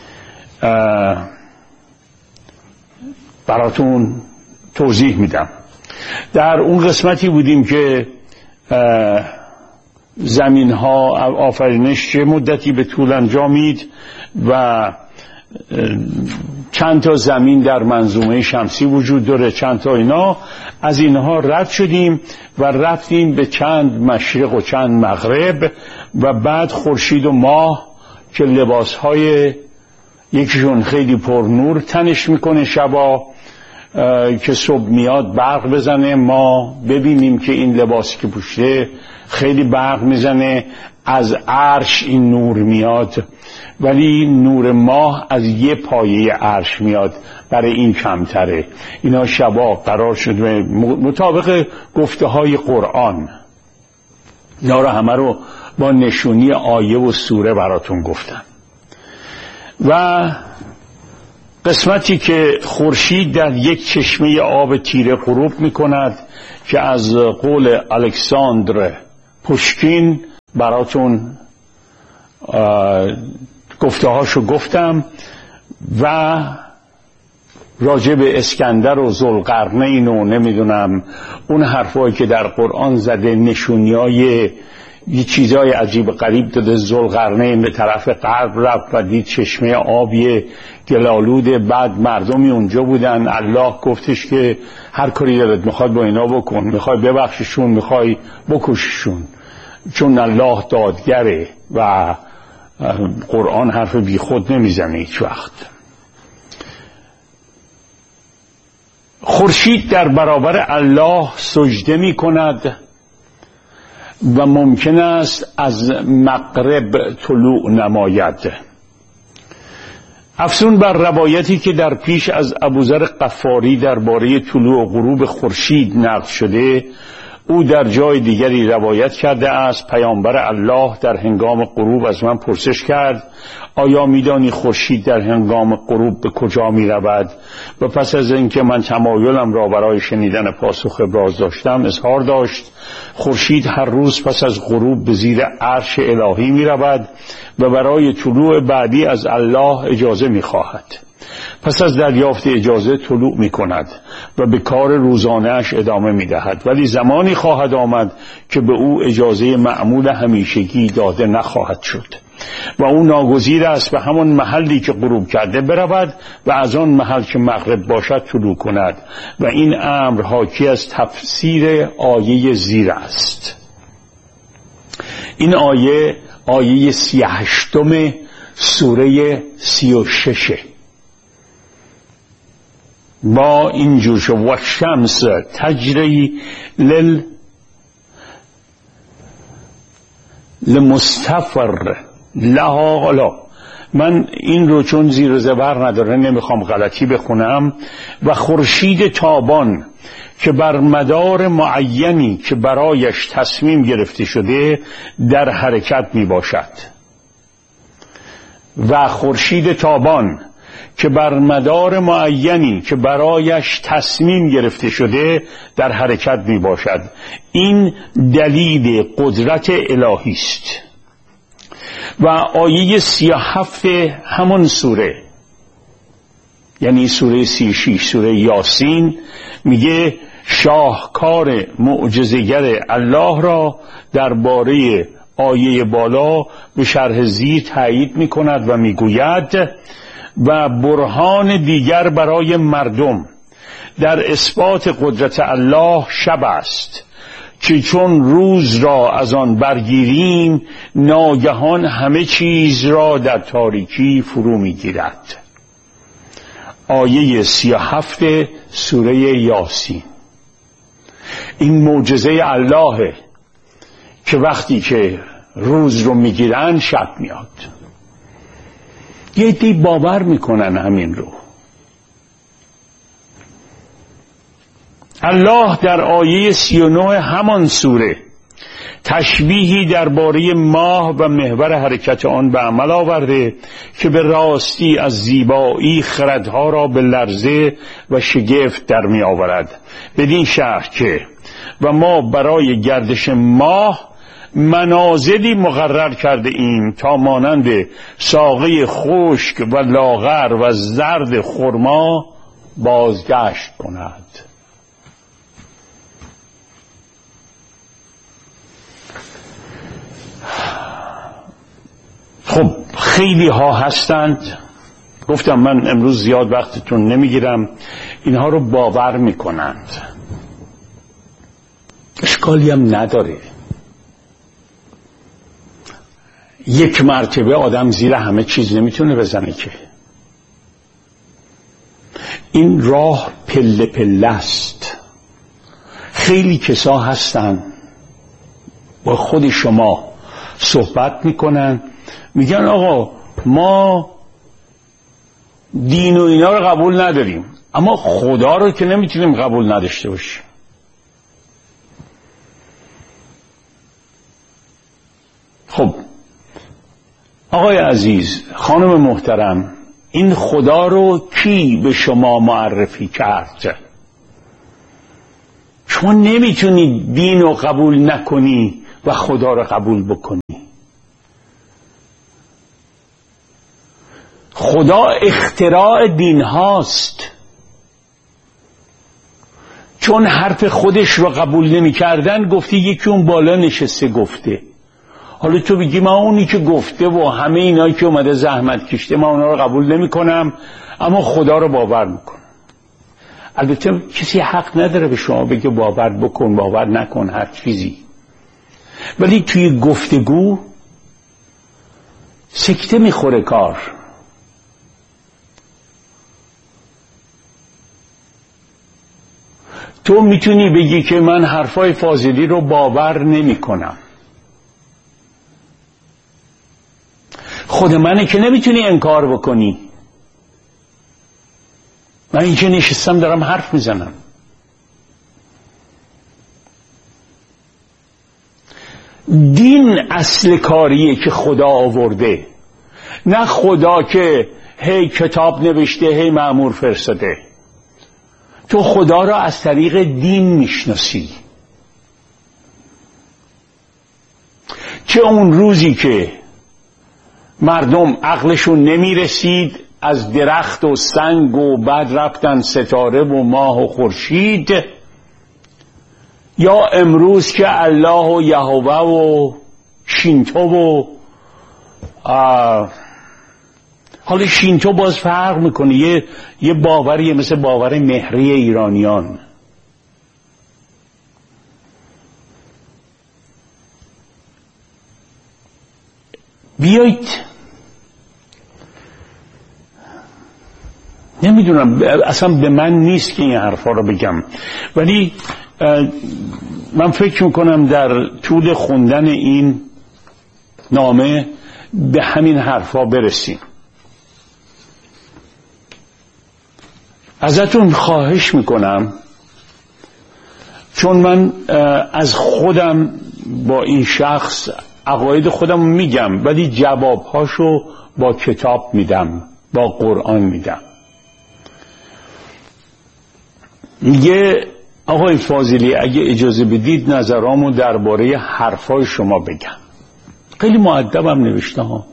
Speaker 3: براتون توضیح میدم. در اون قسمتی بودیم که زمین ها آفرینش چه مدتی به طول انجامید و چند تا زمین در منظومه شمسی وجود داره، چند تا اینا. از اینها رد شدیم و رفتیم به چند مشرق و چند مغرب و بعد خورشید و ماه که لباس های یکیشون خیلی پر نور تنش میکنه شبا، که صبح میاد برق بزنه، ما ببینیم که این لباسی که پوشته خیلی برق میزنه، از عرش این نور میاد، ولی نور ماه از یه پایه عرش میاد، برای این کمتره. اینا شبا قرار شده مطابق گفته های قرآن. اینا رو همه رو با نشونی آیه و سوره براتون گفتم. و قسمتی که خورشید در یک چشمه آب تیره غروب می کند که از قول الکساندر پوشکین براتون گفته هاشو گفتم، و راجع به اسکندر و ذوالقرنین و نمیدونم اون حرفایی که در قرآن زده، نشونیای یه چیزای عجیب غریب داده. ذوالقرنین به طرف غرب رفت و دید چشمه آبی گلالود، بعد مردمی اونجا بودن، الله گفتش که هر کاری دلت میخواد با اینا بکن، میخوای ببخششون، میخوای بکششون، چون الله دادگره و قرآن حرف بی خود نمیزنه هیچ وقت. خورشید در برابر الله سجده می کند و ممکن است از مغرب طلوع نماید. افزون بر روایتی که در پیش از ابوذر غفاری درباره طلوع و غروب خورشید نقل شده، او در جای دیگری روایت کرده است پیامبر الله در هنگام غروب از من پرسش کرد آیا میدانی خورشید در هنگام غروب به کجا می رود؟ و پس از اینکه من تمایلم را برای شنیدن پاسخ ابراز داشتم اظهار داشت خورشید هر روز پس از غروب به زیر عرش الهی می رود و برای طلوع بعدی از الله اجازه می خواهد. پس از دریافت اجازه طلوع می کند و به کار روزانه‌اش ادامه می دهد، ولی زمانی خواهد آمد که به او اجازه معمول همیشگی داده نخواهد شد و او ناگزیر است به همون محلی که غروب کرده برود و از آن محل که مغرب باشد طلوع کند و این امر حاکی از تفسیر آیه زیر است. این آیه آیه سی و هشتم سوره سی و شش با اینجور شو و شمس تجری لل لمستفر لها. حالا من این رو چون زیر و زبر نداره نمیخوام غلطی بخونم. و خورشید تابان که بر مدار معینی که برایش تصمیم گرفته شده در حرکت می باشد. و خورشید تابان که بر مدار معینی که برایش تصمیم گرفته شده در حرکت می باشد. این دلیل قدرت الهی است. و آیه سی و هفت همون سوره، یعنی سوره سی و شش، سوره یاسین، میگه شاهکار معجزه‌گر الله را درباره آیه بالا به شرح زیر تایید می کند و می گوید و برهان دیگر برای مردم در اثبات قدرت الله شب است که چون روز را از آن برگیریم ناگهان همه چیز را در تاریکی فرو می گیرد. آیه سی و هفت سوره یاسین. این معجزه اللهه که وقتی که روز رو میگیرن شب میاد. یه عده باور میکنن همین رو. الله در آیه سی و نه همان سوره تشبیهی درباره ماه و محور حرکت آن به عمل آورده که به راستی از زیبایی خردها را به لرزه و شگفت در می آورد، بدین شرح که و ما برای گردش ماه منازلی مقرر کرده ایم تا مانند ساقه خشک و لاغر و زرد خرما بازگشت کند. خب خیلی ها هستند، گفتم من امروز زیاد وقتتون نمیگیرم، اینها رو باور میکنند، اشکالی هم نداره. یک مرتبه آدم زیر همه چیز نمیتونه بزنه که. این راه پله پله است. خیلی کسا هستن با خود شما صحبت میکنن، میگن آقا ما دین و اینا رو قبول نداریم اما خدا رو که نمیتونیم قبول نداشته باشیم. خب آقای عزیز، خانم محترم، این خدا رو کی به شما معرفی کرد؟ شما نمیتونی دین رو قبول نکنی و خدا رو قبول بکنی. خدا اختراع دین هاست. چون حرف خودش رو قبول نمی کردن گفتی یکی اون بالا نشسته گفته. حالا تو بگی ما اونی که گفته و همه اینایی که اومده زحمت کشته ما اونا رو قبول نمی کنم اما خدا رو باور میکنم. البته کسی حق نداره به شما بگه باور بکن باور نکن هر چیزی، ولی توی گفتگو سکته میخوره کار. تو میتونی بگی که من حرفای فاضلی رو باور نمی کنم. خود منه که نمیتونی انکار بکنی. من اینجا نشستم دارم حرف میزنم. دین اصل کاریه که خدا آورده، نه خدا که هی کتاب نوشته هی مأمور فرستاده. تو خدا را از طریق دین میشناسی. چه اون روزی که مردم عقلشون نمیرسید از درخت و سنگ و بعد رفتن ستاره و ماه و خورشید، یا امروز که الله و یهوه و شینتو و حالا شینتو باز فرق میکنه، یه, یه باوریه مثل باور مهری ایرانیان. بیایید نمیدونم اصلا به من نیست که این حرفا رو بگم، ولی من فکر میکنم در طول خوندن این نامه به همین حرفا برسیم. ازتون خواهش میکنم، چون من از خودم با این شخص عقاید خودم میگم ولی جوابهاشو با کتاب میدم، با قرآن میدم. میگه آقای فاضلی اگه اجازه بدید نظرامو درباره حرفای شما بگم. خیلی مؤدبم نوشته ها.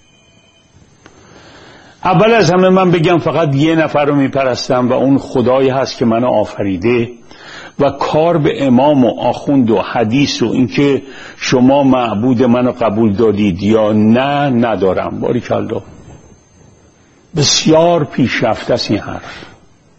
Speaker 3: اول از همه من بگم فقط یه نفر رو میپرستم و اون خدایی هست که منو آفریده و کار به امام و آخوند و حدیث و اینکه شما معبود منو قبول دادید یا نه ندارم. باریکالله، بسیار پیشرفته است این حرف،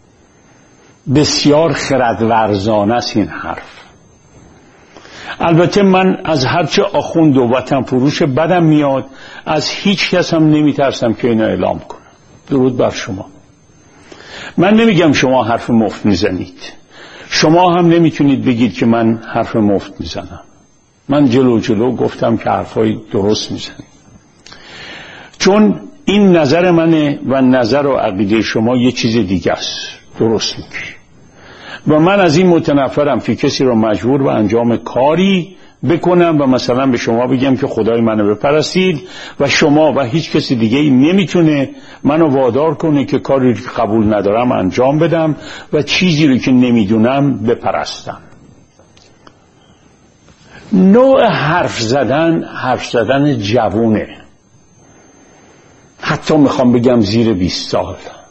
Speaker 3: بسیار خردورزانه است این حرف. البته من از هرچه آخوند و وطن فروش بدم میاد، از هیچ کس هم نمیترسم که اینو اعلام کنم. درود بر شما. من نمیگم شما حرف مفت میزنید، شما هم نمیتونید بگید که من حرف مفت میزنم. من جلو جلو گفتم که حرفای درست میزنید، چون این نظر منه و نظر و عقیده شما یه چیز دیگه است. درست میگی و من از این متنفرم که کسی رو مجبور به انجام کاری بکنم و مثلا به شما بگم که خدای منو بپرستید و شما و هیچ کسی دیگه نمیتونه منو وادار کنه که کاری که قبول ندارم انجام بدم و چیزی رو که نمیدونم بپرستم. نوع حرف زدن حرف زدن جوونه، حتی میخوام بگم زیر بیست سال،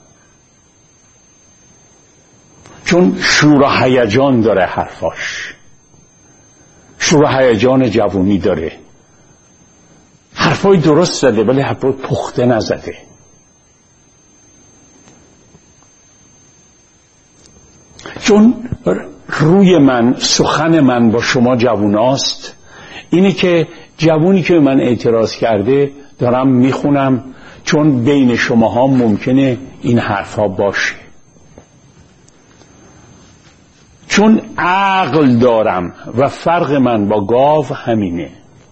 Speaker 3: چون شور و هیجان داره حرفاش، شور و هیجان جوونی داره. حرفای درست زده ولی حرفای پخته نزده. چون روی من سخن من با شما جووناست، اینه که جوونی که من اعتراض کرده دارم میخونم، چون بین شماها ممکنه این حرفا باشه. چون عقل دارم و فرق من با گاو همینه.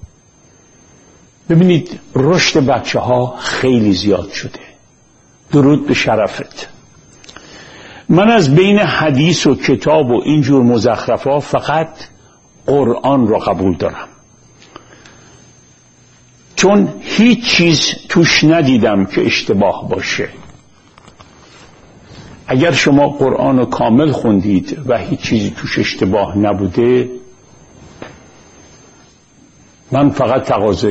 Speaker 3: ببینید رشد بچه ها خیلی زیاد شده، درود به شرفت. من از بین حدیث و کتاب و اینجور مزخرفا فقط قرآن را قبول دارم، چون هیچ چیز توش ندیدم که اشتباه باشه. اگر شما قرآن رو کامل خوندید و هیچ چیزی توش اشتباه نبوده، من فقط تقاضای